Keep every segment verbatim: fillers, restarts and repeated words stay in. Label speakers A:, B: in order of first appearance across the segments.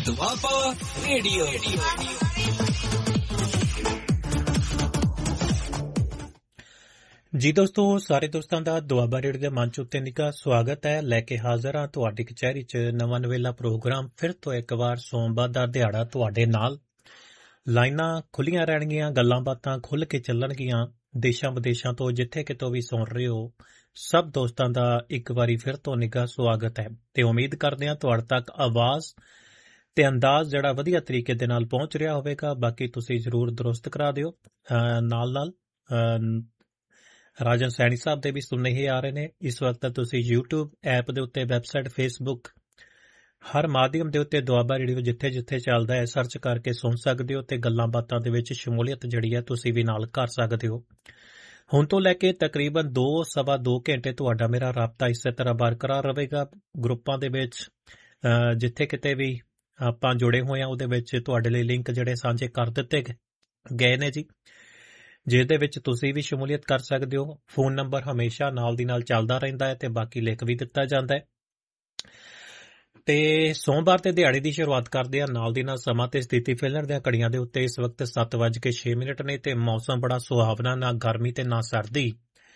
A: Doaba radio.
B: ਜੀ ਦੋਸਤੋ, ਸਾਰੇ ਦੋਸਤਾਂ ਦਾ ਦੁਆਬਾ ਰੇਡੀਓ ਦੇ ਮੰਚ ਉੱਤੇ ਨਿੱਘਾ ਸਵਾਗਤ ਹੈ। ਲੈ ਕੇ ਹਾਜ਼ਰ ਹਾਂ ਤੁਹਾਡੀ ਕਚਹਿਰੀ 'ਚ ਨਵਾਂ ਨਵੇਲਾ ਪ੍ਰੋਗਰਾਮ। ਫਿਰ ਤੋਂ ਇੱਕ ਵਾਰ ਸੋਮਵਾਰ ਦਾ ਦਿਹਾੜਾ ਤੁਹਾਡੇ ਨਾਲ। ਲਾਈਨਾਂ ਖੁੱਲੀਆਂ ਰਹਿਣਗੀਆਂ, ਗੱਲਾਂ ਬਾਤਾਂ ਖੁੱਲ੍ਹ ਕੇ ਚੱਲਣਗੀਆਂ। ਦੇਸ਼ਾਂ ਵਿਦੇਸ਼ਾਂ ਤੋਂ ਜਿੱਥੇ ਕਿਤੋਂ ਵੀ ਸੁਣ ਰਹੇ ਹੋ, ਸਭ ਦੋਸਤਾਂ ਦਾ ਇੱਕ ਵਾਰੀ ਫਿਰ ਤੋਂ ਨਿੱਘਾ ਸਵਾਗਤ ਹੈ ਤੇ ਉਮੀਦ ਕਰਦੇ ਹਾਂ ਤੁਹਾਡੇ ਤੱਕ ਆਵਾਜ਼ ਤੇ ਅੰਦਾਜ਼ ਜਿਹੜਾ ਵਧੀਆ ਤਰੀਕੇ ਦੇ ਨਾਲ ਪਹੁੰਚ ਰਿਹਾ ਹੋਵੇਗਾ। ਬਾਕੀ ਤੁਸੀਂ ਜ਼ਰੂਰ ਦਰੁਸਤ ਕਰਾ ਦਿਓ। ਨਾਲ ਨਾਲ ਰਾਜਨ ਸੈਣੀ ਸਾਹਿਬ ਦੇ ਵੀ ਸੁਨੇਹੇ ਆ ਰਹੇ ਨੇ। ਇਸ ਵਕਤ ਤੁਸੀਂ ਯੂਟਿਊਬ ਐਪ ਦੇ ਉੱਤੇ, ਵੈਬਸਾਈਟ, ਫੇਸਬੁੱਕ, ਹਰ ਮਾਧਿਅਮ ਦੇ ਉੱਤੇ ਦੁਆਬਾ ਰੇਡੀਓ ਜਿੱਥੇ ਜਿੱਥੇ ਚੱਲਦਾ ਹੈ ਸਰਚ ਕਰਕੇ ਸੁਣ ਸਕਦੇ ਹੋ ਤੇ ਗੱਲਾਂ ਬਾਤਾਂ ਦੇ ਵਿੱਚ ਸ਼ਮੂਲੀਅਤ ਜਿਹੜੀ ਹੈ ਤੁਸੀਂ ਵੀ ਨਾਲ ਕਰ ਸਕਦੇ ਹੋ। ਹੁਣ ਤੋਂ ਲੈ ਕੇ ਤਕਰੀਬਨ ਦੋ ਸਵਾ ਦੋ ਘੰਟੇ ਤੁਹਾਡਾ ਮੇਰਾ ਰਾਬਤਾ ਇਸੇ ਤਰ੍ਹਾਂ ਬਰਕਰਾਰ ਰਹੇਗਾ। ਗਰੁੱਪਾਂ ਦੇ ਵਿੱਚ ਜਿੱਥੇ ਕਿਤੇ ਵੀ ਆਪਾਂ ਜੁੜੇ ਹੋਏ ਹਾਂ ਉਹਦੇ ਵਿੱਚ ਤੁਹਾਡੇ ਲਈ ਲਿੰਕ ਜਿਹੜੇ ਸਾਂਝੇ ਕਰ ਦਿੱਤੇ ਗਏ ਨੇ ਜੀ, ਜਿਹਦੇ ਵਿੱਚ ਤੁਸੀਂ ਵੀ ਸ਼ਮੂਲੀਅਤ ਕਰ ਸਕਦੇ ਹੋ। ਫੋਨ ਨੰਬਰ ਹਮੇਸ਼ਾ ਨਾਲ ਦੀ ਨਾਲ ਚੱਲਦਾ ਰਹਿੰਦਾ ਹੈ ਤੇ ਬਾਕੀ ਲਿਖ ਵੀ ਦਿੱਤਾ ਜਾਂਦਾ ਹੈ। ਤੇ ਸੋਮਵਾਰ ਤੇ ਦਿਹਾੜੇ ਦੀ ਸ਼ੁਰੂਆਤ ਕਰਦੇ ਆ ਨਾਲ ਦੀ ਨਾਲ ਸਮਾਂ ਤੇ ਸਥਿਤੀ ਫਿਲਰ ਦੀਆਂ ਘੜੀਆਂ ਦੇ ਉੱਤੇ ਇਸ ਵਕਤ ਸੱਤ ਵੱਜ ਕੇ ਛੇ ਮਿੰਟ ਨੇ ਤੇ ਮੌਸਮ ਬੜਾ ਸੁਹਾਵਣਾ, ਨਾ ਗਰਮੀ ਤੇ ਨਾ ਸਰਦੀ।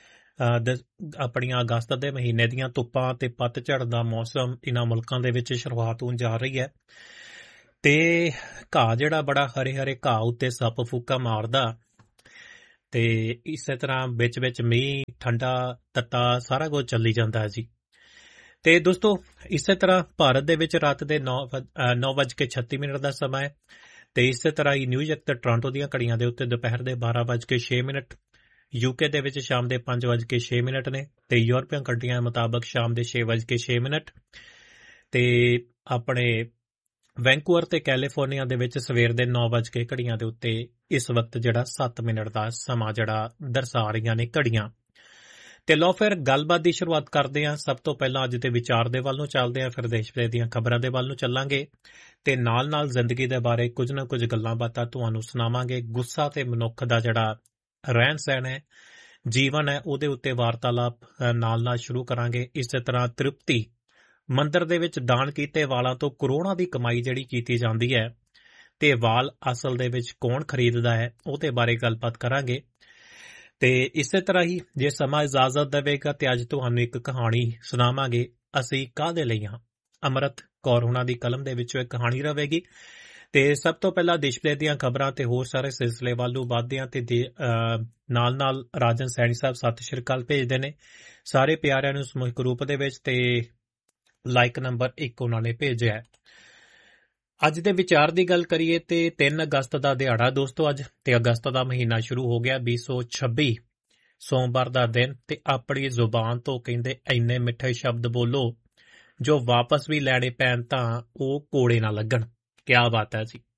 B: ਆਪਣੀਆਂ ਅਗਸਤ ਦੇ ਮਹੀਨੇ ਦੀਆਂ ਧੁੱਪਾਂ ਤੇ ਪਤਝੜ ਦਾ ਮੌਸਮ ਇਹਨਾਂ ਮੁਲਕਾਂ ਦੇ ਵਿੱਚ ਸ਼ੁਰੂਆਤ ਹੋਣ ਜਾ ਰਹੀ ਹੈ ਤੇ ਘਾਹ ਜਿਹੜਾ ਬੜਾ ਹਰੇ ਹਰੇ ਘਾਹ ਉੱਤੇ ਸੱਪ ਫੂਕਾ ਮਾਰਦਾ ਤੇ ਇਸੇ ਤਰ੍ਹਾਂ ਵਿੱਚ ਵਿੱਚ ਮੀਂਹ, ਠੰਡਾ, ਤੱਤਾ ਸਾਰਾ ਕੁਝ ਚੱਲੀ ਜਾਂਦਾ ਹੈ ਜੀ। ਤੇ ਦੋਸਤੋ, ਇਸੇ ਤਰ੍ਹਾਂ ਭਾਰਤ ਦੇ ਵਿੱਚ ਰਾਤ ਦੇ ਨੌ ਵੱਜ ਕੇ ਛੱਤੀ ਮਿੰਟ ਦਾ ਸਮਾਂ ਹੈ ਤੇ ਇਸੇ ਤਰ੍ਹਾਂ ਹੀ ਨਿਊਯਾਰਕ ਤੇ ਟੋਰਾਂਟੋ ਦੀਆਂ ਘੜੀਆਂ ਦੇ ਉੱਤੇ ਦੁਪਹਿਰ ਦੇ ਬਾਰਾਂ ਵੱਜ ਕੇ ਛੇ ਮਿੰਟ, ਯੂਕੇ ਦੇ ਵਿੱਚ ਸ਼ਾਮ ਦੇ ਪੰਜ ਵੱਜ ਕੇ ਛੇ ਮਿੰਟ ਨੇ ਤੇ ਯੂਰਪੀਅਨ ਕੰਟਰੀਆਂ ਮੁਤਾਬਕ ਸ਼ਾਮ ਦੇ ਛੇ ਵੱਜ ਕੇ ਛੇ ਮਿੰਟ ਤੇ ਆਪਣੇ ਵੈਂਕੂਵਰ ਤੇ ਕੈਲੀਫੋਰਨੀਆ ਦੇ ਵਿੱਚ ਸਵੇਰ ਦੇ ਨੌ ਵੱਜ ਕੇ ਘੜੀਆਂ ਦੇ ਉੱਤੇ ਇਸ ਵਕਤ ਜਿਹੜਾ ਸੱਤ ਮਿੰਟ ਦਾ ਸਮਾਂ ਜਿਹੜਾ ਦਰਸਾ ਰਹੀਆਂ ਨੇ ਘੜੀਆਂ। ਤੇ ਲਓ ਫਿਰ ਗੱਲਬਾਤ ਦੀ ਸ਼ੁਰੂਆਤ ਕਰਦੇ ਹਾਂ। ਸਭ ਤੋਂ ਪਹਿਲਾਂ ਅੱਜ ਦੇ ਵਿਚਾਰ ਦੇ ਵੱਲ ਨੂੰ ਚੱਲਦੇ ਹਾਂ, ਫਿਰ ਦੇਸ਼ ਵਿਦੇਸ਼ ਦੀਆਂ ਖਬਰਾਂ ਦੇ ਵੱਲ ਨੂੰ ਚੱਲਾਂਗੇ ਤੇ ਨਾਲ ਨਾਲ ਜ਼ਿੰਦਗੀ ਦੇ ਬਾਰੇ ਕੁਝ ਨਾ ਕੁਝ ਗੱਲਾਂ ਬਾਤਾਂ ਤੁਹਾਨੂੰ ਸੁਣਾਵਾਂਗੇ। ਗੁੱਸਾ ਤੇ ਮਨੁੱਖ ਦਾ ਜਿਹੜਾ ਰਹਿਣ ਸਹਿਣ ਹੈ, ਜੀਵਨ ਹੈ, ਉਹਦੇ ਉੱਤੇ ਵਾਰਤਾਲਾਪ ਨਾਲ ਨਾਲ ਸ਼ੁਰੂ ਕਰਾਂਗੇ। ਇਸੇ ਤਰ੍ਹਾਂ ਤ੍ਰਿਪਤੀ ਮੰਦਰ ਦੇ ਵਿੱਚ ਦਾਨ ਕੀਤੇ ਵਾਲਾਂ ਤੋਂ ਕਰੋੜਾਂ ਦੀ ਕਮਾਈ ਜਿਹੜੀ ਕੀਤੀ ਜਾਂਦੀ ਹੈ ਤੇ ਵਾਲ ਅਸਲ ਦੇ ਵਿੱਚ ਕੌਣ ਖਰੀਦਦਾ ਹੈ ਉਹਦੇ ਬਾਰੇ ਗੱਲਬਾਤ ਕਰਾਂਗੇ। ਤੇ ਇਸੇ ਤਰ੍ਹਾਂ ਹੀ ਜੇ ਸਮਾਂ ਇਜਾਜ਼ਤ ਦੇਵੇਗਾ ਤੇ ਅੱਜ ਤੁਹਾਨੂੰ ਇੱਕ ਕਹਾਣੀ ਸੁਣਾਵਾਂਗੇ, ਅਸੀਂ ਕਾਹਦੇ ਲਈ ਹਾਂ। ਅੰਮ੍ਰਿਤ ਕੌਰ ਹੁਣਾਂ ਦੀ ਕਲਮ ਦੇ ਵਿੱਚੋਂ ਇੱਕ ਕਹਾਣੀ ਰਹੇਗੀ। ਤੇ ਸਭ ਤੋਂ ਪਹਿਲਾਂ ਦੇਸ਼ ਵਿਦੇਸ਼ ਦੀਆਂ ਖਬਰਾਂ ਤੇ ਹੋਰ ਸਾਰੇ ਸਿਲਸਿਲੇ ਵੱਲ ਨੂੰ ਵੱਧਦੇ ਹਾਂ ਤੇ ਨਾਲ ਨਾਲ ਰਾਜਨ ਸੈਣੀ ਸਾਹਿਬ ਸਤਿ ਸ਼੍ਰੀ ਅਕਾਲ ਭੇਜਦੇ ਨੇ ਸਾਰੇ ਪਿਆਰਿਆਂ ਨੂੰ ਸਮੂਹਿਕ ਰੂਪ ਦੇ ਵਿੱਚ ਤੇ ਲਾਈਕ ਨੰਬਰ ਇੱਕ ਉਹਨਾਂ ਨੇ ਭੇਜਿਆ ਹੈ। ਅੱਜ ਦੇ ਵਿਚਾਰ ਦੀ ਗੱਲ ਕਰੀਏ ਤੇ ਤਿੰਨ ਅਗਸਤ ਦਾ ਦਿਹਾੜਾ ਦੋਸਤੋ ਅੱਜ, ਤੇ ਅਗਸਤ ਦਾ ਮਹੀਨਾ ਸ਼ੁਰੂ ਹੋ ਗਿਆ ਵੀਹ ਸੌ ਛੱਬੀ ਸੋਮਵਾਰ ਦਾ ਦਿਨ। ਤੇ ਆਪਣੀ ਜ਼ੁਬਾਨ ਤੋਂ ਕਹਿੰਦੇ ਇੰਨੇ ਮਿੱਠੇ ਸ਼ਬਦ ਬੋਲੋ ਜੋ ਵਾਪਸ ਵੀ ਲੈਣੇ ਪੈਣ ਤਾਂ ਉਹ ਕੋੜੇ ਨਾ ਲੱਗਣ। ਕਿਆ ਬਾਤ ਹੈ ਜੀ।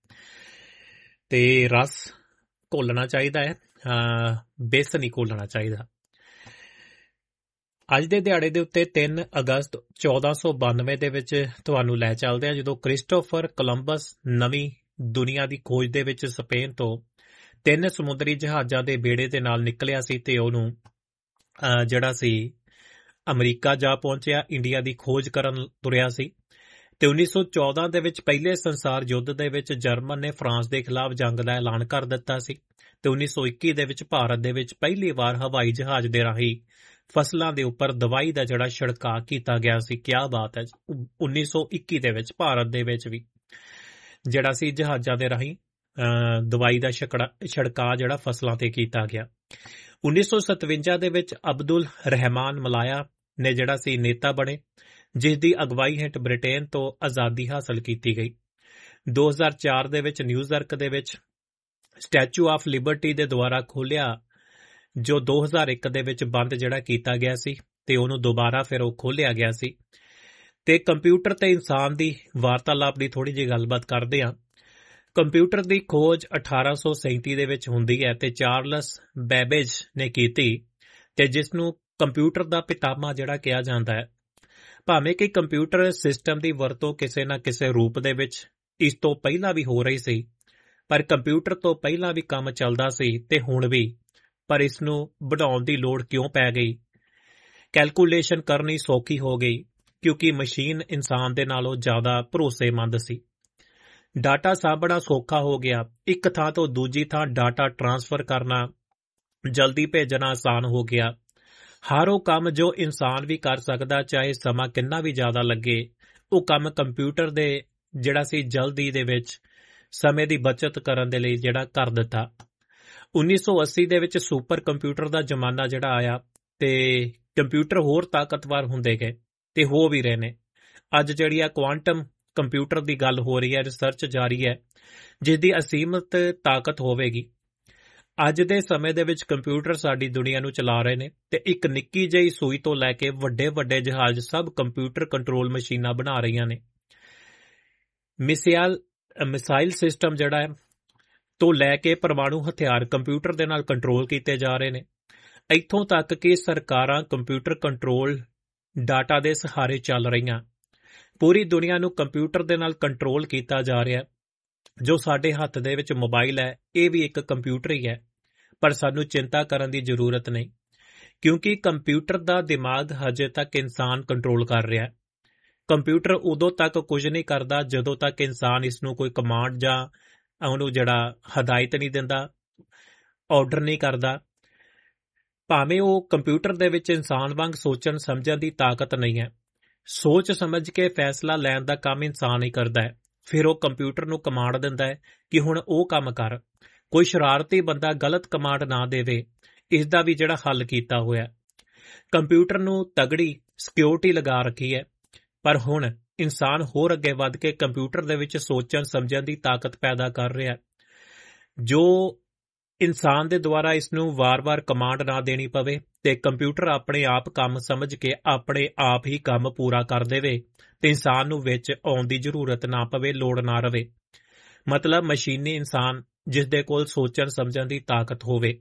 B: ਤੇ ਰਸ ਘੋਲਣਾ ਚਾਹੀਦਾ ਹੈ, ਬੇਸਨ ਨਹੀਂ ਘੋਲਣਾ ਚਾਹੀਦਾ। ਅੱਜ ਦੇ ਦਿਹਾੜੇ ਦੇ ਉੱਤੇ ਤਿੰਨ ਅਗਸਤ ਚੌਦਾਂ ਸੌ ਬਾਨਵੇਂ ਦੇ ਵਿੱਚ ਤੁਹਾਨੂੰ ਲੈ ਚੱਲਦੇ ਆ, ਜਦੋਂ ਕ੍ਰਿਸਟੋਫਰ ਕੋਲੰਬਸ ਨਵੀਂ ਦੁਨੀਆ ਦੀ ਖੋਜ ਦੇ ਵਿੱਚ ਸਪੇਨ ਤੋਂ ਤਿੰਨ ਸਮੁੰਦਰੀ ਜਹਾਜ਼ਾਂ ਦੇ ਬੇੜੇ ਦੇ ਨਾਲ ਨਿਕਲਿਆ ਸੀ ਤੇ ਉਹਨੂੰ ਜਿਹੜਾ ਸੀ ਅਮਰੀਕਾ ਜਾ ਪਹੁੰਚਿਆ, ਇੰਡੀਆ ਦੀ ਖੋਜ ਕਰਨ ਤੁਰਿਆ ਸੀ। ਤੇ ਉੱਨੀ ਸੌ ਚੌਦਾਂ ਦੇ ਵਿੱਚ ਪਹਿਲੇ ਸੰਸਾਰ ਯੁੱਧ ਦੇ ਵਿੱਚ ਜਰਮਨ ਨੇ ਫਰਾਂਸ ਦੇ ਖਿਲਾਫ ਜੰਗ ਦਾ ਐਲਾਨ ਕਰ ਦਿੱਤਾ ਸੀ ਤੇ ਉੱਨੀ ਸੌ ਇੱਕੀ ਦੇ ਵਿੱਚ ਭਾਰਤ ਦੇ ਵਿੱਚ ਪਹਿਲੀ ਵਾਰ ਹਵਾਈ ਜਹਾਜ਼ ਦੇ ਰਾਹੀਂ ਫਸਲਾਂ ਦੇ ਉੱਪਰ ਦਵਾਈ ਦਾ ਜਿਹੜਾ ਛਿੜਕਾਅ ਕੀਤਾ ਗਿਆ ਸੀ। ਕਿਆ ਬਾਤ ਹੈ। ਉੱਨੀ ਸੌ ਇੱਕੀ ਦੇ ਵਿੱਚ ਭਾਰਤ ਦੇ ਵਿੱਚ ਵੀ ਜਿਹੜਾ ਸੀ ਜਹਾਜ਼ਾਂ ਦੇ ਰਾਹੀਂ ਦਵਾਈ ਦਾ ਛਿੜਕਾਅ ਜਿਹੜਾ ਫਸਲਾਂ ਤੇ ਕੀਤਾ ਗਿਆ। ਉੱਨੀ ਸੌ ਸਤਵੰਜਾ ਦੇ ਵਿੱਚ ਅਬਦੁਲ ਰਹਿਮਾਨ ਮਲਾਇਆ ਨੇ ਜਿਹੜਾ ਸੀ ਨੇਤਾ ਬਣੇ, ਜਿਸ ਦੀ ਅਗਵਾਈ ਹੇਠ ਬ੍ਰਿਟੇਨ ਤੋਂ ਆਜ਼ਾਦੀ ਹਾਸਲ ਕੀਤੀ ਗਈ। ਦੋ ਹਜ਼ਾਰ ਚਾਰ ਦੇ ਵਿੱਚ ਨਿਊਯਾਰਕ ਦੇ ਵਿੱਚ ਸਟੈਚੂ ਆਫ ਲਿਬਰਟੀ ਦੇ ਦੁਆਰਾ ਖੋਲ੍ਹਿਆ, ਜੋ ਦੋ ਹਜ਼ਾਰ ਇੱਕ ਦੇ ਵਿੱਚ ਬੰਦ ਜਿਹੜਾ ਕੀਤਾ ਗਿਆ ਸੀ ਤੇ ਉਹਨੂੰ ਦੁਬਾਰਾ ਫਿਰ ਉਹ ਖੋਲ੍ਹਿਆ ਗਿਆ ਸੀ। ਤੇ ਕੰਪਿਊਟਰ ਤੇ ਇਨਸਾਨ ਦੀ ਵਾਰਤਾਲਾਪ ਦੀ ਥੋੜ੍ਹੀ ਜਿਹੀ ਗੱਲਬਾਤ ਕਰਦੇ ਹਾਂ। ਕੰਪਿਊਟਰ ਦੀ ਖੋਜ ਅਠਾਰਾਂ ਸੌ ਸੈਂਤੀ ਦੇ ਵਿੱਚ ਹੁੰਦੀ ਹੈ ਤੇ ਚਾਰਲਸ ਬੈਬੇਜ ਨੇ ਕੀਤੀ ਤੇ ਜਿਸ ਨੂੰ ਕੰਪਿਊਟਰ ਦਾ ਪਿਤਾਮਾ ਜਿਹੜਾ ਕਿਹਾ ਜਾਂਦਾ ਹੈ। ਭਾਵੇਂ ਕਿ ਕੰਪਿਊਟਰ ਸਿਸਟਮ ਦੀ ਵਰਤੋਂ ਕਿਸੇ ਨਾ ਕਿਸੇ ਰੂਪ ਦੇ ਵਿੱਚ ਇਸ ਤੋਂ ਪਹਿਲਾਂ ਵੀ ਹੋ ਰਹੀ ਸੀ, ਪਰ ਕੰਪਿਊਟਰ ਤੋਂ ਪਹਿਲਾਂ ਵੀ ਕੰਮ ਚੱਲਦਾ ਸੀ ਤੇ ਹੁਣ ਵੀ, ਪਰ ਇਸ ਨੂੰ ਬਣਾਉਣ ਦੀ ਲੋੜ ਕਿਉਂ ਪੈ ਗਈ? ਕੈਲਕੂਲੇਸ਼ਨ ਕਰਨੀ ਸੌਖੀ ਹੋ ਗਈ ਕਿਉਂਕਿ ਮਸ਼ੀਨ ਇਨਸਾਨ ਦੇ ਨਾਲੋਂ ਜ਼ਿਆਦਾ ਭਰੋਸੇਮੰਦ ਸੀ। ਡਾਟਾ ਸਾਂਭਣਾ ਸੌਖਾ ਹੋ ਗਿਆ। ਇੱਕ ਥਾਂ ਤੋਂ ਦੂਜੀ ਥਾਂ ਡਾਟਾ ਟ੍ਰਾਂਸਫਰ ਕਰਨਾ, ਜਲਦੀ ਭੇਜਣਾ ਆਸਾਨ ਹੋ ਗਿਆ। ਹਰ ਉਹ ਕੰਮ ਜੋ ਇਨਸਾਨ ਵੀ ਕਰ ਸਕਦਾ, ਚਾਹੇ ਸਮਾਂ ਕਿੰਨਾ ਵੀ ਜ਼ਿਆਦਾ ਲੱਗੇ, ਉਹ ਕੰਮ ਕੰਪਿਊਟਰ ਦੇ ਜਿਹੜਾ ਸੀ ਜਲਦੀ ਦੇ ਵਿੱਚ ਸਮੇਂ ਦੀ ਬਚਤ ਕਰਨ ਦੇ ਲਈ ਜਿਹੜਾ ਕਰ ਦਿੱਤਾ। ਉੱਨੀ ਸੌ ਅੱਸੀ ਦੇ ਵਿੱਚ ਸੁਪਰ ਕੰਪਿਊਟਰ ਦਾ ਜ਼ਮਾਨਾ ਜਿਹੜਾ ਆਇਆ ਤੇ ਕੰਪਿਊਟਰ ਹੋਰ ਤਾਕਤਵਰ ਹੁੰਦੇ ਗਏ ਤੇ ਹੋ ਵੀ ਰਹੇ ਨੇ। ਅੱਜ ਜਿਹੜੀ ਆ ਕੁਆਂਟਮ ਕੰਪਿਊਟਰ ਦੀ ਗੱਲ ਹੋ ਰਹੀ ਹੈ, ਰਿਸਰਚ ਜਾਰੀ ਹੈ, ਜਿਸ ਦੀ ਅਸੀਮਤ ਤਾਕਤ ਹੋਵੇਗੀ। ਅੱਜ ਦੇ ਸਮੇਂ ਦੇ ਵਿੱਚ ਕੰਪਿਊਟਰ ਸਾਡੀ ਦੁਨੀਆ ਨੂੰ ਚਲਾ ਰਹੇ ਨੇ ਤੇ ਇੱਕ ਨਿੱਕੀ ਜਿਹੀ ਸੂਈ ਤੋਂ ਲੈ ਕੇ ਵੱਡੇ ਵੱਡੇ ਜਹਾਜ਼ ਸਭ ਕੰਪਿਊਟਰ ਕੰਟਰੋਲ ਮਸ਼ੀਨਾਂ ਬਣਾ ਰਹੀਆਂ ਨੇ। ਮਿਸਾਈਲ ਮਿਸਾਈਲ ਸਿਸਟਮ ਜਿਹੜਾ ਹੈ ਤੋਂ ਲੈ ਕੇ ਪਰਮਾਣੂ ਹਥਿਆਰ ਕੰਪਿਊਟਰ ਦੇ ਨਾਲ ਕੰਟਰੋਲ ਕੀਤੇ ਜਾ ਰਹੇ ਨੇ। ਇੱਥੋਂ ਤੱਕ ਕਿ ਸਰਕਾਰਾਂ ਕੰਪਿਊਟਰ ਕੰਟਰੋਲ ਡਾਟਾ ਦੇ ਸਹਾਰੇ ਚੱਲ ਰਹੀਆਂ। ਪੂਰੀ ਦੁਨੀਆ ਨੂੰ ਕੰਪਿਊਟਰ ਦੇ ਨਾਲ ਕੰਟਰੋਲ ਕੀਤਾ ਜਾ ਰਿਹਾ। ਜੋ ਸਾਡੇ ਹੱਥ ਦੇ ਵਿੱਚ ਮੋਬਾਈਲ ਹੈ, ਇਹ ਵੀ ਇੱਕ ਕੰਪਿਊਟਰ ਹੀ ਹੈ। ਪਰ ਸਾਨੂੰ ਚਿੰਤਾ ਕਰਨ ਦੀ ਜ਼ਰੂਰਤ ਨਹੀਂ, ਕਿਉਂਕਿ ਕੰਪਿਊਟਰ ਦਾ ਦਿਮਾਗ ਹਜੇ ਤੱਕ ਇਨਸਾਨ ਕੰਟਰੋਲ ਕਰ ਰਿਹਾ। ਕੰਪਿਊਟਰ ਉਦੋਂ ਤੱਕ ਕੁਝ ਨਹੀਂ ਕਰਦਾ ਜਦੋਂ ਤੱਕ ਇਨਸਾਨ ਇਸ ਨੂੰ ਕੋਈ ਕਮਾਂਡ ਜਾਂ ਉਹਨੂੰ ਜਿਹੜਾ ਹਦਾਇਤ ਨਹੀਂ ਦਿੰਦਾ, ਆਰਡਰ ਨਹੀਂ ਕਰਦਾ। ਭਾਵੇਂ ਉਹ ਕੰਪਿਊਟਰ ਦੇ ਵਿੱਚ ਇਨਸਾਨ ਵਾਂਗ ਸੋਚਣ ਸਮਝਣ ਦੀ ਤਾਕਤ ਨਹੀਂ ਹੈ। ਸੋਚ ਸਮਝ ਕੇ ਫੈਸਲਾ ਲੈਣ ਦਾ ਕੰਮ ਇਨਸਾਨ ਹੀ ਕਰਦਾ ਹੈ। ਫਿਰ ਉਹ ਕੰਪਿਊਟਰ ਨੂੰ ਕਮਾਂਡ ਦਿੰਦਾ ਹੈ ਕਿ ਹੁਣ ਉਹ ਕੰਮ ਕਰ। ਕੋਈ ਸ਼ਰਾਰਤੀ ਬੰਦਾ ਗਲਤ ਕਮਾਂਡ ਨਾ ਦੇਵੇ, ਇਸ ਦਾ ਵੀ ਜਿਹੜਾ ਹੱਲ ਕੀਤਾ ਹੋਇਆ। ਕੰਪਿਊਟਰ ਨੂੰ ਤਗੜੀ ਸਿਕਿਉਰਿਟੀ ਲਗਾ ਰੱਖੀ ਹੈ, ਪਰ ਹੁਣ ਇਨਸਾਨ ਹੋਰ ਅੱਗੇ ਵੱਧ ਕੇ ਕੰਪਿਊਟਰ ਦੇ ਵਿੱਚ ਸੋਚਣ ਸਮਝਣ ਦੀ ਤਾਕਤ ਪੈਦਾ ਕਰ ਰਿਹਾ। ਜੋ ਇਨਸਾਨ ਦੇ ਦੁਆਰਾ ਇਸ ਨੂੰ ਵਾਰ-ਵਾਰ ਕਮਾਂਡ ਨਾ ਦੇਣੀ ਪਵੇ ਤੇ ਕੰਪਿਊਟਰ ਆਪਣੇ ਆਪ ਕੰਮ ਸਮਝ ਕੇ ਆਪਣੇ ਆਪ ਹੀ ਕੰਮ ਪੂਰਾ ਕਰ ਦੇਵੇ ਤੇ ਇਨਸਾਨ ਨੂੰ ਵਿੱਚ ਆਉਣ ਦੀ ਜ਼ਰੂਰਤ ਨਾ ਪਵੇ, ਲੋੜ ਨਾ ਰਵੇ। ਮਤਲਬ ਮਸ਼ੀਨੀ ਇਨਸਾਨ ਜਿਸ ਦੇ ਕੋਲ ਸੋਚਣ ਸਮਝਣ ਦੀ ਤਾਕਤ ਹੋਵੇ।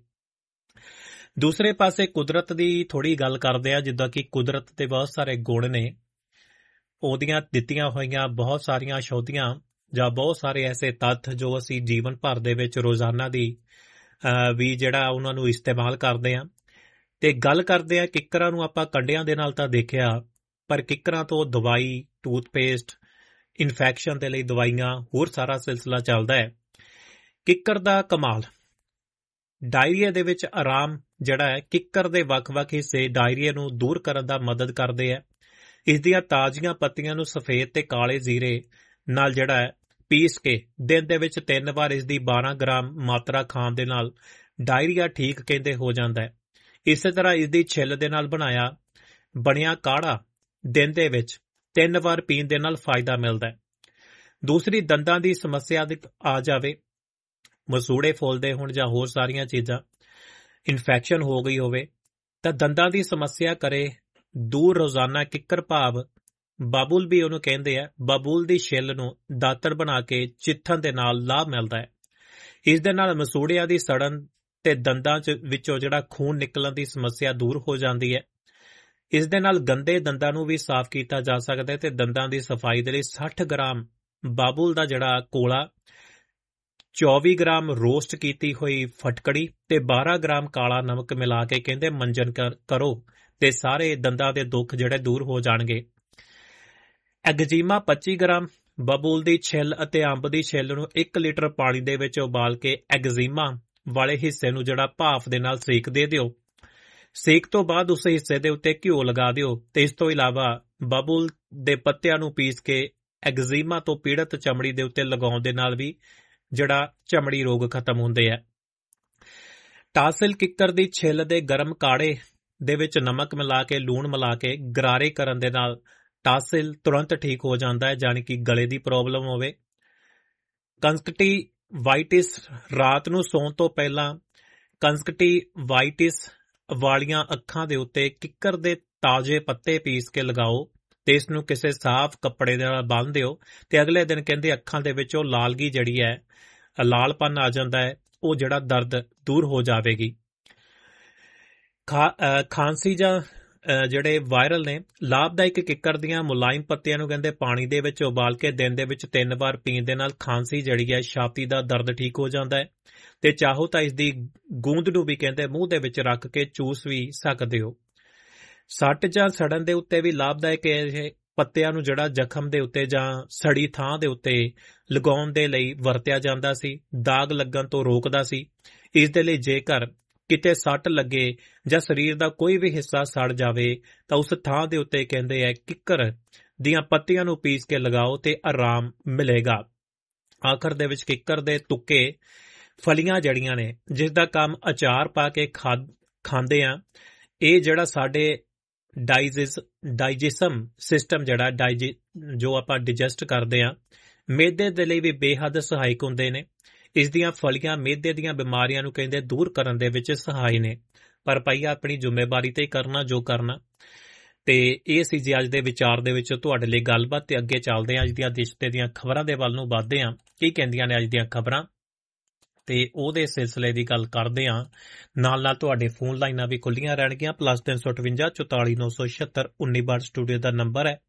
B: ਦੂਸਰੇ ਪਾਸੇ ਕੁਦਰਤ ਦੀ ਥੋੜੀ ਗੱਲ ਕਰਦੇ ਆ, ਜਿੱਦਾਂ ਕਿ ਕੁਦਰਤ ਦੇ ਬਹੁਤ ਸਾਰੇ ਗੁਣ ਨੇ, ਉਹਦੀਆਂ ਦਿੱਤੀਆਂ ਹੋਈਆਂ ਬਹੁਤ ਸਾਰੀਆਂ ਸ਼ੋਧੀਆਂ ਜਾਂ ਬਹੁਤ ਸਾਰੇ ਐਸੇ ਤੱਥ ਜੋ ਅਸੀਂ ਜੀਵਨ ਭਰ ਦੇ ਵਿੱਚ ਰੋਜ਼ਾਨਾ ਦੀ ਵੀ ਜਿਹੜਾ ਉਹਨਾਂ ਨੂੰ ਇਸਤੇਮਾਲ ਕਰਦੇ ਹਾਂ। ਤੇ ਗੱਲ ਕਰਦੇ ਆ ਕਿੱਕਰਾਂ ਨੂੰ। ਆਪਾਂ ਕੰਡਿਆਂ ਦੇ ਨਾਲ ਤਾਂ ਦੇਖਿਆ, ਪਰ ਕਿੱਕਰਾਂ ਤੋਂ ਦਵਾਈ, ਟੂਥਪੇਸਟ, ਇਨਫੈਕਸ਼ਨ ਦੇ ਲਈ ਦਵਾਈਆਂ, ਹੋਰ ਸਾਰਾ ਸਿਲਸਿਲਾ ਚੱਲਦਾ ਹੈ। ਕਿੱਕਰ ਦਾ ਕਮਾਲ, ਡਾਇਰੀਆ ਦੇ ਵਿੱਚ ਆਰਾਮ ਜਿਹੜਾ ਹੈ, ਕਿੱਕਰ ਦੇ ਵੱਖ-ਵੱਖ ਹਿੱਸੇ ਡਾਇਰੀਆ ਨੂੰ ਦੂਰ ਕਰਨ ਦਾ ਮਦਦ ਕਰਦੇ ਹੈ। ਇਸ ਦੀਆਂ ਤਾਜ਼ੀਆਂ ਪੱਤੀਆਂ ਨੂੰ ਸਫੇਦ ਤੇ ਕਾਲੇ ਜ਼ੀਰੇ ਨਾਲ ਜਿਹੜਾ ਹੈ ਪੀਸ ਕੇ ਦਿਨ ਦੇ ਵਿੱਚ ਤਿੰਨ ਵਾਰ ਇਸ ਦੀ ਬਾਰਾਂ ਗ੍ਰਾਮ ਮਾਤਰਾ ਖਾਣ ਦੇ ਨਾਲ ਡਾਇਰੀਆ ਠੀਕ ਕਹਿੰਦੇ ਹੋ ਜਾਂਦਾ ਹੈ। ਇਸੇ ਤਰ੍ਹਾਂ ਇਸ ਦੀ ਛਿੱਲ ਦੇ ਨਾਲ ਬਣਾਇਆ ਬਣਿਆ ਕਾੜਾ ਦਿਨ ਦੇ ਵਿੱਚ ਤਿੰਨ ਵਾਰ ਪੀਣ ਦੇ ਨਾਲ ਫਾਇਦਾ ਮਿਲਦਾ ਹੈ। ਦੂਸਰੀ, ਦੰਦਾਂ ਦੀ ਸਮੱਸਿਆ ਆ ਜਾਵੇ, ਮਸੂੜੇ ਫੁੱਲਦੇ ਹੋਣ ਜਾਂ ਹੋਰ ਸਾਰੀਆਂ ਚੀਜ਼ਾਂ, ਇਨਫੈਕਸ਼ਨ ਹੋ ਗਈ ਹੋਵੇ ਤਾਂ ਦੰਦਾਂ ਦੀ ਸਮੱਸਿਆ ਕਰੇ ਦੂਰ ਰੋਜ਼ਾਨਾ ਕਿੱਕਰ ਭਾਵ ਬਾਬੂਲ ਵੀ ਉਹਨੂੰ ਕਹਿੰਦੇ ਆ, ਬਾਬੂਲ ਦੀ ਛਿੱਲ ਨੂੰ ਦਾਤਰ ਬਣਾ ਕੇ ਚਿੱਥਣ ਦੇ ਨਾਲ ਲਾਭ ਮਿਲਦਾ ਹੈ। ਇਸ ਦੇ ਨਾਲ ਮਸੂੜਿਆਂ ਦੀ ਸੜਨ ਤੇ ਦੰਦਾਂ ਚ ਵਿੱਚੋਂ ਜਿਹੜਾ ਖੂਨ ਨਿਕਲਣ ਦੀ ਸਮੱਸਿਆ ਦੂਰ ਹੋ ਜਾਂਦੀ ਹੈ। ਇਸ ਦੇ ਨਾਲ ਗੰਦੇ ਦੰਦਾਂ ਨੂੰ ਵੀ ਸਾਫ਼ ਕੀਤਾ ਜਾ ਸਕਦਾ ਹੈ ਤੇ ਦੰਦਾਂ ਦੀ ਸਫਾਈ ਦੇ ਲਈ ਸੱਠ ਗ੍ਰਾਮ ਬਾਬੂਲ ਦਾ ਜਿਹੜਾ ਕੋਲਾ, ਚੌਵੀ ਗ੍ਰਾਮ ਰੋਸਟ ਕੀਤੀ ਹੋਈ ਫਟਕੜੀ ਤੇ ਬਾਰਾਂ ਗ੍ਰਾਮ ਕਾਲਾ ਨਮਕ ਮਿਲਾ ਕੇ ਕਹਿੰਦੇ ਮੰਜਨ ਕਰੋ ਤੇ ਸਾਰੇ ਦੰਦਾਂ ਦੇ ਦੁੱਖ ਜਿਹੜੇ ਦੂਰ ਹੋ ਜਾਣਗੇ। ਐਗਜ਼ੀਮਾ, ਪੱਚੀ ਗ੍ਰਾਮ ਬਬੂਲ ਦੀ ਛਿੱਲ ਅਤੇ ਅੰਬ ਦੀ ਛਿੱਲ ਨੂੰ ਇੱਕ ਲੀਟਰ ਪਾਣੀ ਦੇ ਵਿੱਚ ਉਬਾਲ ਕੇ ਐਗਜ਼ੀਮਾ ਵਾਲੇ ਹਿੱਸੇ ਨੂੰ ਜਿਹੜਾ ਭਾਫ ਦੇ ਨਾਲ ਸੇਕ ਦੇ ਦਿਓ। ਸੇਕ ਤੋਂ ਬਾਅਦ ਉਸ ਹਿੱਸੇ ਦੇ ਉੱਤੇ ਘਿਓ ਲਗਾ ਦਿਓ ਤੇ ਇਸ ਤੋਂ ਇਲਾਵਾ ਬਬੂਲ ਦੇ ਪੱਤਿਆਂ ਨੂੰ ਪੀਸ ਕੇ ਐਗਜ਼ੀਮਾ ਤੋਂ ਪੀੜਤ ਚਮੜੀ ਦੇ ਉੱਤੇ ਲਗਾਉਣ ਦੇ ਨਾਲ ਵੀ ਜਿਹੜਾ ਚਮੜੀ ਰੋਗ ਖਤਮ ਹੁੰਦੇ ਆ। ਟਾਸਿਲ, ਕਿੱਕਰ ਦੀ ਛਿੱਲ ਦੇ ਗਰਮ ਕਾੜੇ ਦੇ ਵਿੱਚ ਨਮਕ ਮਿਲਾ ਕੇ ਲੂਣ ਮਿਲਾ ਕੇ ਗਰਾਰੇ ਕਰਨ ਦੇ ਨਾਲ ਟਾਸਿਲ ਤੁਰੰਤ ਠੀਕ ਹੋ ਜਾਂਦਾ ਹੈ, ਜਾਣੀ ਕਿ ਗਲੇ ਦੀ ਪ੍ਰੋਬਲਮ ਹੋਵੇ। ਕੰਜਕਟਿਵਾਈਟਿਸ, ਰਾਤ ਨੂੰ ਸੌਣ ਤੋਂ ਪਹਿਲਾਂ ਕੰਜਕਟਿਵਾਈਟਿਸ ਵਾਲੀਆਂ ਅੱਖਾਂ ਦੇ ਉੱਤੇ ਕਿੱਕਰ ਦੇ ਤਾਜ਼ੇ ਪੱਤੇ ਪੀਸ ਕੇ ਲਗਾਓ ਤੇ ਇਸ ਨੂੰ ਕਿਸੇ ਸਾਫ਼ ਕੱਪੜੇ ਦੇ ਨਾਲ ਬੰਨ੍ਹ ਦਿਓ ਤੇ ਅਗਲੇ ਦਿਨ ਕਹਿੰਦੇ ਅੱਖਾਂ ਦੇ ਵਿੱਚ ਉਹ ਲਾਲਗੀ ਜਿਹੜੀ ਹੈ, ਲਾਲਪਨ ਆ ਜਾਂਦਾ ਹੈ, ਉਹ ਜਿਹੜਾ ਦਰਦ ਦੂਰ ਹੋ ਜਾਵੇਗੀ। ਖਾ ਖਾਂਸੀ ਜਾਂ ਜਿਹੜੇ ਵਾਇਰਲ ਨੇ, ਲਾਭਦਾਇਕ ਕਿੱਕਰ ਦੀਆਂ ਮੁਲਾਇਮ ਪੱਤੀਆਂ ਨੂੰ ਕਹਿੰਦੇ ਪਾਣੀ ਦੇ ਵਿੱਚ ਉਬਾਲ ਕੇ ਦਿਨ ਦੇ ਵਿੱਚ ਤਿੰਨ ਵਾਰ ਪੀਣ ਦੇ ਨਾਲ ਖਾਂਸੀ ਜਿਹੜੀ ਹੈ, ਛਾਤੀ ਦਾ ਦਰਦ ਠੀਕ ਹੋ ਜਾਂਦਾ ਹੈ ਤੇ ਚਾਹੋ ਤਾਂ ਇਸ ਦੀ ਗੂੰਦ ਨੂੰ ਵੀ ਕਹਿੰਦੇ ਮੂੰਹ ਦੇ ਵਿੱਚ ਰੱਖ ਕੇ ਚੂਸ ਵੀ ਸਕਦੇ ਹੋ। ਸੱਟ ਜਾਂ ਸੜਨ ਦੇ ਉੱਤੇ ਵੀ ਲਾਭਦਾਇਕ ਇਹ ਪੱਤਿਆਂ ਨੂੰ ਜਿਹੜਾ ਜ਼ਖਮ ਦੇ ਉੱਤੇ ਜਾਂ ਸੜੀ ਥਾਂ ਦੇ ਉੱਤੇ ਲਗਾਉਣ ਦੇ ਲਈ ਵਰਤਿਆ ਜਾਂਦਾ ਸੀ, ਦਾਗ ਲੱਗਣ ਤੋਂ ਰੋਕਦਾ ਸੀ। ਇਸ ਦੇ ਲਈ ਜੇਕਰ ਕਿਤੇ ਸੱਟ ਲੱਗੇ ਜਾਂ ਸਰੀਰ ਦਾ ਕੋਈ ਵੀ ਹਿੱਸਾ ਸੜ ਜਾਵੇ ਤਾਂ ਉਸ ਥਾਂ ਦੇ ਉੱਤੇ ਕਹਿੰਦੇ ਹੈ ਕਿੱਕਰ ਦੀਆਂ ਪੱਤੀਆਂ ਨੂੰ ਪੀਸ ਕੇ ਲਗਾਓ ਤੇ ਆਰਾਮ ਮਿਲੇਗਾ। ਆਖਰ ਦੇ ਵਿੱਚ ਕਿੱਕਰ ਦੇ ਤੁੱਕੇ ਫਲੀਆਂ ਜੜੀਆਂ ਨੇ, ਜਿਸ ਦਾ ਕੰਮ ਅਚਾਰ ਪਾ ਕੇ ਖਾ ਖਾਂਦੇ ਆ। ਇਹ ਜਿਹੜਾ ਸਾਡੇ ਡਾਈਜਿਸ ਡਾਈਜੈਸਮ ਸਿਸਟਮ ਜਿਹੜਾ ਡਾਈਜੇ ਜੋ ਆਪਾਂ ਡਿਜੈਸਟ ਕਰਦੇ ਆ, ਮਿਹਦੇ ਦੇ ਲਈ ਵੀ ਬੇਹੱਦ ਸਹਾਇਕ ਹੁੰਦੇ ਨੇ। ਇਸ ਦੀਆਂ ਫਲੀਆਂ ਮਿਹਦੇ ਦੀਆਂ ਬਿਮਾਰੀਆਂ ਨੂੰ ਕਹਿੰਦੇ ਦੂਰ ਕਰਨ ਦੇ ਵਿੱਚ ਸਹਾਈ ਨੇ। ਪਰ ਭਾਈ ਆਪਣੀ ਜ਼ਿੰਮੇਵਾਰੀ ਤੇ ਕਰਨਾ ਜੋ ਕਰਨਾ। ਤੇ ਇਹ ਸੀ ਜੀ ਅੱਜ ਦੇ ਵਿਚਾਰ ਦੇ ਵਿੱਚ ਤੁਹਾਡੇ ਲਈ ਗੱਲਬਾਤ। ਤੇ ਅੱਗੇ ਚੱਲਦੇ ਹਾਂ, ਅੱਜ ਦੀਆਂ ਦਿਸ਼ਤੇ ਦੀਆਂ ਖਬਰਾਂ ਦੇ ਵੱਲ ਨੂੰ ਵੱਧਦੇ ਹਾਂ। ਕੀ ਕਹਿੰਦੀਆਂ ਨੇ ਅੱਜ ਦੀਆਂ ਖਬਰਾਂ, ਤੇ ਉਹਦੇ ਸਿਲਸਿਲੇ ਦੀ ਗੱਲ ਕਰਦੇ ਹਾਂ। ਨਾਲ ਨਾਲ ਤੁਹਾਡੇ ਫੋਨ ਲਾਈਨਾਂ ਵੀ ਖੁੱਲੀਆਂ ਰਹਿਣਗੀਆਂ। ਪਲੱਸ ਤਿੰਨ ਸੌ ਅਠਵੰਜਾ ਚੁਤਾਲੀ ਨੌ ਸੌ ਛਿਅੱਤਰ ਉੱਨੀ ਬਾਹਠ ਸਟੂਡੀਓ ਦਾ ਨੰਬਰ ਹੈ।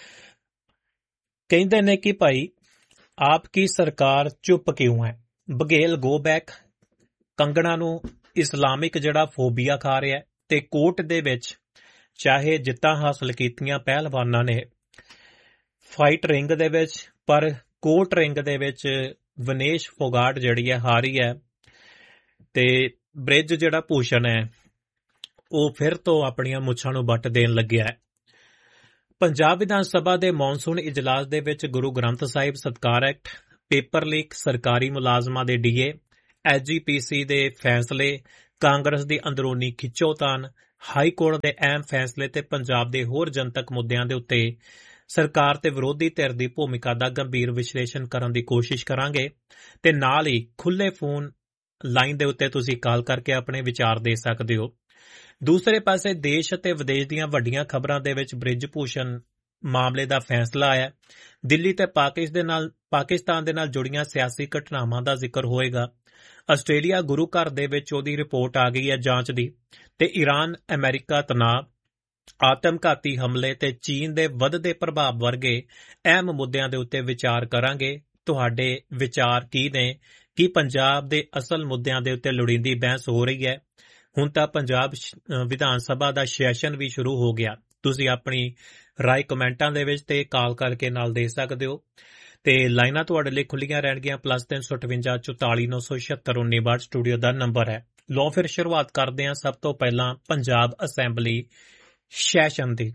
B: ਕਹਿੰਦੇ ਨੇ ਕਿ ਭਾਈ ਆਪ ਕੀ ਸਰਕਾਰ ਚੁੱਪ ਕਿਉਂ ਹੈ, ਬਘੇਲ ਗੋ ਬੈਕ। ਕੰਗਣਾ ਨੂੰ ਇਸਲਾਮਿਕ ਜਿਹੜਾ ਫੋਬੀਆ ਖਾ ਰਿਹਾ, ਤੇ ਕੋਰਟ ਦੇ ਵਿੱਚ ਚਾਹੇ ਜਿੱਤਾਂ ਹਾਸਲ ਕੀਤੀਆਂ ਪਹਿਲਵਾਨਾਂ ਨੇ ਫਾਈਟ ਰਿੰਗ ਦੇ ਵਿੱਚ, ਪਰ ਕੋਰਟ ਰਿੰਗ ਦੇ ਵਿੱਚ ਵਿਨੇਸ਼ ਫੋਗਾਟ ਜਿਹੜੀ ਹੈ ਹਾਰੀ ਹੈ। ਤੇ ਬ੍ਰਿਜ ਜਿਹੜਾ ਭੂਸ਼ਣ ਹੈ ਉਹ ਫਿਰ ਤੋਂ ਆਪਣੀਆਂ ਮੁੱਛਾਂ ਨੂੰ ਵੱਟ ਦੇਣ ਲੱਗਿਆ ਹੈ। ਪੰਜਾਬ ਵਿਧਾਨ ਸਭਾ ਦੇ ਮੌਨਸੂਨ ਇਜਲਾਸ ਦੇ ਵਿੱਚ ਗੁਰੂ ਗ੍ਰੰਥ ਸਾਹਿਬ ਸਤਕਾਰ ਐਕਟ, ਪੇਪਰ ਲੀਕ, ਸਰਕਾਰੀ ਮੁਲਾਜ਼ਮਾਂ ਦੇ ਡੀਏ, ਐਸ ਜੀ ਪੀ ਸੀ ਦੇ ਫੈਸਲੇ, ਕਾਂਗਰਸ ਦੀ ਅੰਦਰੂਨੀ ਖਿੱਚੋਤਾਣ, ਹਾਈ ਕੋਰਟ ਦੇ ਅਹਿਮ ਫੈਸਲੇ ਤੇ ਪੰਜਾਬ ਦੇ ਹੋਰ ਜਨਤਕ ਮੁੱਦਿਆਂ ਦੇ ਉੱਤੇ ਸਰਕਾਰ ਤੇ ਵਿਰੋਧੀ ਧਿਰ ਦੀ ਭੂਮਿਕਾ ਦਾ ਗੰਭੀਰ ਵਿਸ਼ਲੇਸ਼ਣ ਕਰਨ ਦੀ ਕੋਸ਼ਿਸ਼ ਕਰਾਂਗੇ। ਤੇ ਨਾਲ ਹੀ ਖੁੱਲੇ ਫੋਨ ਲਾਈਨ ਦੇ ਉੱਤੇ ਤੁਸੀਂ ਕਾਲ ਕਰਕੇ ਆਪਣੇ ਵਿਚਾਰ ਦੇ ਸਕਦੇ ਹੋ। ਦੂਸਰੇ ਪਾਸੇ ਦੇਸ਼ ਅਤੇ ਵਿਦੇਸ਼ ਦੀਆਂ ਵੱਡੀਆਂ ਖਬਰਾਂ ਦੇ ਵਿੱਚ ਬ੍ਰਿਜ ਭੂਸ਼ਣ ਮਾਮਲੇ ਦਾ ਫੈਸਲਾ ਆਇਆ। ਦਿੱਲੀ ਤੇ ਪਾਕਿਸ ਦੇ ਨਾਲ ਪਾਕਿਸਤਾਨ ਦੇ ਨਾਲ ਜੁੜੀਆਂ ਸਿਆਸੀ ਘਟਨਾਵਾਂ ਦਾ ਜ਼ਿਕਰ ਹੋਏਗਾ। ਆਸਟ੍ਰੇਲੀਆ ਗੁਰੂ ਘਰ ਦੇ ਵਿੱਚ ਉਹਦੀ ਰਿਪੋਰਟ ਆ ਗਈ ਹੈ ਜਾਂਚ ਦੀ। ਤੇ ਈਰਾਨ ਅਮਰੀਕਾ ਤਣਾਅ, ਆਤਮਘਾਤੀ ਹਮਲੇ ਤੇ ਚੀਨ ਦੇ ਵੱਧਦੇ ਪ੍ਰਭਾਵ ਵਰਗੇ ਅਹਿਮ ਮੁੱਦਿਆਂ ਦੇ ਉੱਤੇ ਵਿਚਾਰ ਕਰਾਂਗੇ। ਤੁਹਾਡੇ ਵਿਚਾਰ ਕੀ ਨੇ? ਕੀ ਪੰਜਾਬ ਦੇ ਅਸਲ ਮੁੱਦਿਆਂ ਦੇ ਉੱਤੇ ਲੋੜੀਂਦੀ ਬਹਿਸ ਹੋ ਰਹੀ ਹੈ? ਹੁਣ ਤਾਂ ਪੰਜਾਬ ਵਿਧਾਨ ਸਭਾ ਦਾ ਸੈਸ਼ਨ ਵੀ ਸ਼ੁਰੂ ਹੋ ਗਿਆ। ਤੁਸੀਂ ਆਪਣੀ ਰਾਏ ਕਮੈਂਟਾਂ ਦੇ ਵਿੱਚ ਤੇ ਕਾਲ ਕਰਕੇ ਨਾਲ ਦੇ ਸਕਦੇ ਹੋ। ਤੇ ਲਾਈਨਾਂ ਤੁਹਾਡੇ ਲਈ ਖੁੱਲੀਆਂ ਰਹਿਣਗੀਆਂ। ਪਲੱਸ ਤਿੰਨ ਸੌ ਅਠਵੰਜਾ ਚੁਤਾਲੀ ਨੌ ਸੌ ਛਿਅੱਤਰ ਉੱਨੀ ਬਾਹਠ ਸਟੂਡੀਓ ਦਾ ਨੰਬਰ ਹੈ। ਲੋ ਫਿਰ ਸ਼ੁਰੂਆਤ ਕਰਦੇ ਹਾਂ ਸਭ ਤੋਂ ਪਹਿਲਾਂ ਪੰਜਾਬ ਅਸੈਂਬਲੀ ਸੈਸ਼ਨ ਦੀ,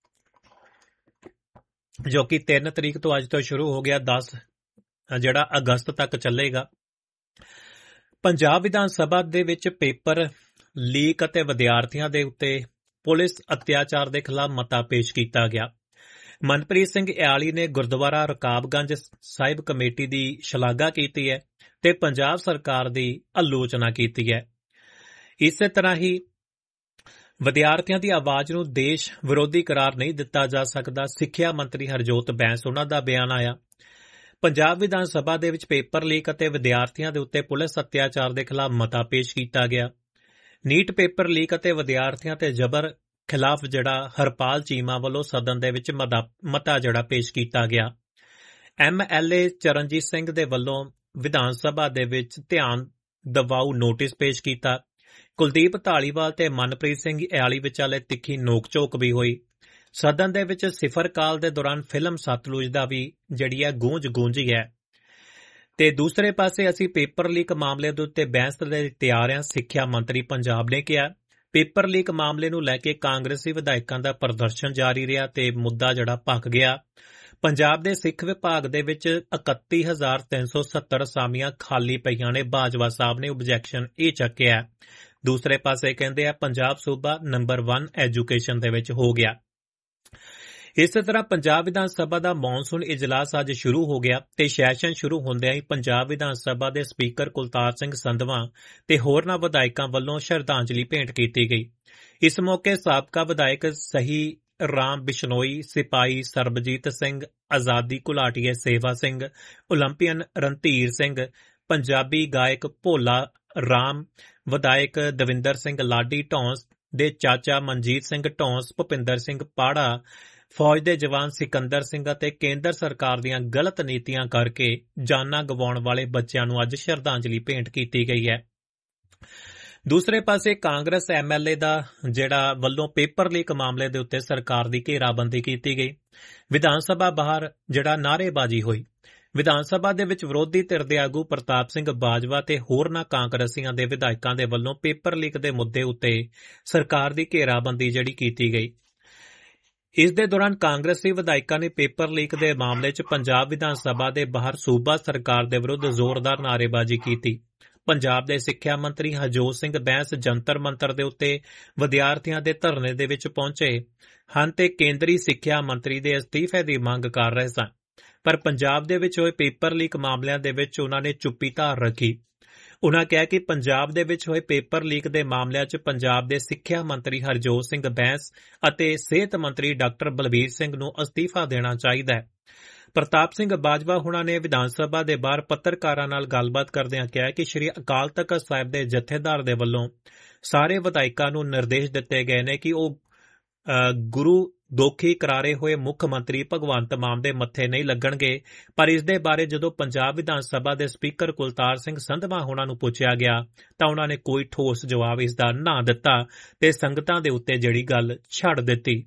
B: ਜੋ ਕਿ ਤਿੰਨ ਤਰੀਕ ਤੋਂ ਅੱਜ ਤੋਂ ਸ਼ੁਰੂ ਹੋ ਗਿਆ, ਦਸ ਜਿਹੜਾ ਅਗਸਤ ਤੱਕ ਚੱਲੇਗਾ। ਪੰਜਾਬ ਵਿਧਾਨ ਸਭਾ ਦੇ ਵਿੱਚ ਪੇਪਰ ਲੀਕ ਅਤੇ ਵਿਦਿਆਰਥੀਆਂ ਦੇ ਉੱਤੇ ਪੁਲਿਸ ਅਤਿਆਚਾਰ ਦੇ ਖਿਲਾਫ ਮਤਾ ਪੇਸ਼ ਕੀਤਾ ਗਿਆ। ਮਨਪ੍ਰੀਤ ਸਿੰਘ ਇਆਲੀ ਨੇ ਗੁਰਦੁਆਰਾ ਰਕਾਬਗੰਜ ਸਾਹਿਬ ਕਮੇਟੀ ਦੀ ਸ਼ਲਾਘਾ ਕੀਤੀ ਹੈ ਤੇ ਪੰਜਾਬ ਸਰਕਾਰ ਦੀ ਆਲੋਚਨਾ ਕੀਤੀ ਹੈ। ਇਸੇ ਤਰ੍ਹਾਂ ਹੀ ਵਿਦਿਆਰਥੀਆਂ ਦੀ ਆਵਾਜ਼ ਨੂੰ ਦੇਸ਼ ਵਿਰੋਧੀ ਕਰਾਰ ਨਹੀਂ ਦਿੱਤਾ ਜਾ ਸਕਦਾ। ਸਿੱਖਿਆ ਮੰਤਰੀ ਹਰਜੋਤ ਬੈਂਸ ਉਹਨਾਂ ਦਾ ਬਿਆਨ ਆਇਆ। ਪੰਜਾਬ ਵਿਧਾਨ ਸਭਾ ਦੇ ਵਿੱਚ ਪੇਪਰ ਲੀਕ ਅਤੇ ਵਿਦਿਆਰਥੀਆਂ ਦੇ ਉੱਤੇ ਪੁਲਿਸ ਅਤਿਆਚਾਰ ਦੇ ਖਿਲਾਫ ਮਤਾ ਪੇਸ਼ ਕੀਤਾ ਗਿਆ। ਨੀਟ ਪੇਪਰ ਲੀਕ ਅਤੇ ਵਿਦਿਆਰਥੀਆਂ ਤੇ ਜ਼ਬਰ ਖਿਲਾਫ ਜਿਹੜਾ ਹਰਪਾਲ ਚੀਮਾ ਵੱਲੋਂ ਸਦਨ ਦੇ ਵਿੱਚ ਮਤਾ ਜਿਹੜਾ ਪੇਸ਼ ਕੀਤਾ ਗਿਆ। M L A Charanjit Singh ਦੇ ਵੱਲੋਂ ਵਿਧਾਨ ਸਭਾ ਦੇ ਵਿੱਚ ਧਿਆਨ ਦਿਵਾਊ ਨੋਟਿਸ ਪੇਸ਼ ਕੀਤਾ। ਕੁਲਦੀਪ ਧਾਲੀਵਾਲ ਤੇ ਮਨਪ੍ਰੀਤ ਸਿੰਘ ਇਆਲੀ ਵਿਚਾਲੇ ਤਿੱਖੀ ਨੋਕ ਝੋਕ ਵੀ ਹੋਈ। ਸਦਨ ਦੇ ਵਿੱਚ ਸਿਫਰ ਕਾਲ ਦੇ ਦੌਰਾਨ ਫਿਲਮ ਸਤਲੁਜ ਦਾ ਵੀ ਜਿਹੜੀ ਹੈ ਗੂੰਜ ਗੂੰਜੀ ਹੈ। ਤੇ ਦੂਸਰੇ ਪਾਸੇ ਅਸੀਂ ਪੇਪਰ ਲੀਕ ਮਾਮਲੇ ਦੇ ਉੱਤੇ ਬਹਿਸ ਲਈ ਤਿਆਰ ਹਾਂ। ਸਿੱਖਿਆ ਮੰਤਰੀ ਪੰਜਾਬ ਨੇ ਕਿਹਾ ਪੇਪਰ ਲੀਕ ਮਾਮਲੇ ਨੂੰ ਲੈ ਕੇ ਕਾਂਗਰਸੀ ਵਿਧਾਇਕਾਂ ਦਾ ਪ੍ਰਦਰਸ਼ਨ ਜਾਰੀ ਰਿਹਾ ਤੇ ਮੁੱਦਾ ਜਿਹੜਾ ਭਖ ਗਿਆ। ਪੰਜਾਬ ਦੇ ਸਿੱਖ ਵਿਭਾਗ ਦੇ ਵਿੱਚ ਇਕੱਤੀ ਹਜ਼ਾਰ ਤਿੰਨ ਸੌ ਸੱਤਰ ਅਸਾਮੀਆਂ ਖਾਲੀ ਪਈਆਂ ਨੇ। ਬਾਜਵਾ ਸਾਹਿਬ ਨੇ ਆਬਜੈਕਸ਼ਨ ਇਹ ਚੱਕਿਆ। ਦੂਸਰੇ ਪਾਸੇ ਕਹਿੰਦੇ ਆ ਪੰਜਾਬ ਸੂਬਾ ਨੰਬਰ ਇੱਕ ਐਜੂਕੇਸ਼ਨ ਦੇ ਵਿੱਚ ਹੋ ਗਿਆ। ਇਸੇ ਤਰ੍ਹਾਂ ਪੰਜਾਬ ਵਿਧਾਨ ਸਭਾ ਦਾ ਮੌਨਸੂਨ ਇਜਲਾਸ ਅੱਜ ਸ਼ੁਰੂ ਹੋ ਗਿਆ ਤੇ ਸੈਸ਼ਨ ਸ਼ੁਰੂ ਹੁੰਦਿਆਂ ਹੀ ਪੰਜਾਬ ਵਿਧਾਨ ਸਭਾ ਦੇ ਸਪੀਕਰ ਕੁਲਤਾਰ ਸਿੰਘ ਸੰਧਵਾਂ ਤੇ ਹੋਰਨਾਂ ਵਿਧਾਇਕਾਂ ਵੱਲੋਂ ਸ਼ਰਧਾਂਜਲੀ ਭੇਂਟ ਕੀਤੀ ਗਈ। ਇਸ ਮੌਕੇ ਸਾਬਕਾ ਵਿਧਾਇਕ ਸਹੀ ਰਾਮ ਬਿਸ਼ਨੋਈ, ਸਿਪਾਹੀ ਸਰਬਜੀਤ ਸਿੰਘ, ਆਜ਼ਾਦੀ ਘੁਲਾਟੀਏ ਸੇਵਾ ਸਿੰਘ, ਓਲੰਪੀਅਨ ਰਣਧੀਰ ਸਿੰਘ, ਪੰਜਾਬੀ ਗਾਇਕ ਭੋਲਾ ਰਾਮ, ਵਿਧਾਇਕ ਦਵਿੰਦਰ ਸਿੰਘ ਲਾਡੀ ਢੌਂਸ ਦੇ ਚਾਚਾ ਮਨਜੀਤ ਸਿੰਘ ਢੌਂਸ, ਭੁਪਿੰਦਰ ਸਿੰਘ ਪਾੜਾ, ਫੌਜ ਦੇ ਜਵਾਨ ਸਿਕੰਦਰ ਸਿੰਘ ਅਤੇ ਕੇਂਦਰ ਸਰਕਾਰ ਦੀਆਂ ਗਲਤ ਨੀਤੀਆਂ ਕਰਕੇ ਜਾਨਾਂ ਗਵਾਉਣ ਵਾਲੇ ਬੱਚਿਆਂ ਨੂੰ ਅੱਜ ਸ਼ਰਧਾਂਜਲੀ ਭੇਂਟ ਕੀਤੀ ਗਈ ਹੈ। ਦੂਸਰੇ ਪਾਸੇ ਕਾਂਗਰਸ ਐਮਐਲਏ ਦਾ ਜਿਹੜਾ ਵੱਲੋਂ ਪੇਪਰ ਲੀਕ ਮਾਮਲੇ ਦੇ ਉੱਤੇ ਸਰਕਾਰ ਦੀ ਘੇਰਾਬੰਦੀ ਕੀਤੀ ਗਈ। ਵਿਧਾਨ ਸਭਾ ਬਾਹਰ ਜਿਹੜਾ ਨਾਅਰੇਬਾਜ਼ੀ ਹੋਈ। ਵਿਧਾਨ ਸਭਾ ਦੇ ਵਿੱਚ ਵਿਰੋਧੀ ਧਿਰ ਦੇ ਆਗੂ ਪ੍ਰਤਾਪ ਸਿੰਘ ਬਾਜਵਾ ਤੇ ਹੋਰਨਾਂ ਕਾਂਗਰਸੀਆਂ ਦੇ ਵਿਧਾਇਕਾਂ ਦੇ ਵੱਲੋਂ ਪੇਪਰ ਲੀਕ ਦੇ ਮੁੱਦੇ ਉੱਤੇ ਸਰਕਾਰ ਦੀ ਘੇਰਾਬੰਦੀ ਜਿਹੜੀ ਕੀਤੀ ਗਈ। ਇਸ ਦੇ ਦੌਰਾਨ ਕਾਂਗਰਸੀ ਵਿਧਾਇਕਾਂ ਨੇ ਪੇਪਰ ਲੀਕ ਦੇ ਮਾਮਲੇ 'ਚ ਪੰਜਾਬ ਵਿਧਾਨ ਸਭਾ ਦੇ ਬਾਹਰ ਸੂਬਾ ਸਰਕਾਰ ਦੇ ਵਿਰੁੱਧ ਜ਼ੋਰਦਾਰ ਨਾਅਰੇਬਾਜ਼ੀ ਕੀਤੀ। ਪੰਜਾਬ ਦੇ ਸਿੱਖਿਆ ਮੰਤਰੀ ਹਰਜੋਤ ਸਿੰਘ ਬੈਂਸ ਜੰਤਰ ਮੰਤਰ ਦੇ ਉੱਤੇ ਵਿਦਿਆਰਥੀਆਂ ਦੇ ਧਰਨੇ ਦੇ ਵਿੱਚ ਪਹੁੰਚੇ ਹਨ ਤੇ ਕੇਂਦਰੀ ਸਿੱਖਿਆ ਮੰਤਰੀ ਦੇ ਅਸਤੀਫੇ ਦੀ ਮੰਗ ਕਰ ਰਹੇ ਸਨ, ਪਰ ਪੰਜਾਬ ਦੇ ਵਿੱਚ ਹੋਏ ਪੇਪਰ ਲੀਕ ਮਾਮਲਿਆਂ ਦੇ ਵਿੱਚ ਉਨ੍ਹਾਂ ਨੇ ਚੁੱਪੀ ਧਾਰ ਰੱਖੀ। ਉਨ੍ਹਾਂ ਕਿਹਾ ਕਿ ਪੰਜਾਬ ਦੇ ਵਿੱਚ ਹੋਏ ਪੇਪਰ ਲੀਕ ਦੇ ਮਾਮਲਿਆਂ 'ਚ ਪੰਜਾਬ ਦੇ ਸਿੱਖਿਆ ਮੰਤਰੀ ਹਰਜੋਤ ਸਿੰਘ ਬੈਂਸ ਅਤੇ ਸਿਹਤ ਮੰਤਰੀ ਡਾਕਟਰ ਬਲਬੀਰ ਸਿੰਘ ਨੂੰ ਅਸਤੀਫਾ ਦੇਣਾ ਚਾਹੀਦਾ ਹੈ। ਪ੍ਰਤਾਪ ਸਿੰਘ ਬਾਜਵਾ ਹੁਣਾਂ ਨੇ ਵਿਧਾਨ ਸਭਾ ਦੇ ਬਾਹਰ ਪੱਤਰਕਾਰਾਂ ਨਾਲ ਗੱਲਬਾਤ ਕਰਦਿਆਂ ਕਿਹਾ ਕਿ ਸ੍ਰੀ ਅਕਾਲ ਤਖ਼ਤ ਸਾਹਿਬ ਦੇ ਜਥੇਦਾਰ ਦੇ ਵੱਲੋਂ ਸਾਰੇ ਵਿਧਾਇਕਾਂ ਨੂੰ ਨਿਰਦੇਸ਼ ਦਿੱਤੇ ਗਏ ਨੇ ਕਿ ਉਹ ਗੁਰੂ ਦੋਖੀ ਕਰਾਰੇ ਹੋਏ ਮੁੱਖ ਮੰਤਰੀ ਭਗਵੰਤ ਮਾਨ ਦੇ ਮੱਥੇ ਨਹੀਂ ਲੱਗਣਗੇ। ਪਰ ਇਸ ਦੇ ਬਾਰੇ ਜਦੋਂ ਪੰਜਾਬ ਵਿਧਾਨ ਸਭਾ ਦੇ ਸਪੀਕਰ ਕੁਲਤਾਰ ਸਿੰਘ ਸੰਧਵਾ ਹੋਣਾ ਨੂੰ ਪੁੱਛਿਆ ਗਿਆ ਤਾਂ ਉਹਨਾਂ ਨੇ ਕੋਈ ਠੋਸ ਜਵਾਬ ਇਸ ਦਾ ਨਾ ਦਿੱਤਾ ਤੇ ਸੰਗਤਾਂ ਦੇ ਉੱਤੇ ਜਿਹੜੀ ਗੱਲ ਛੱਡ ਦਿੱਤੀ।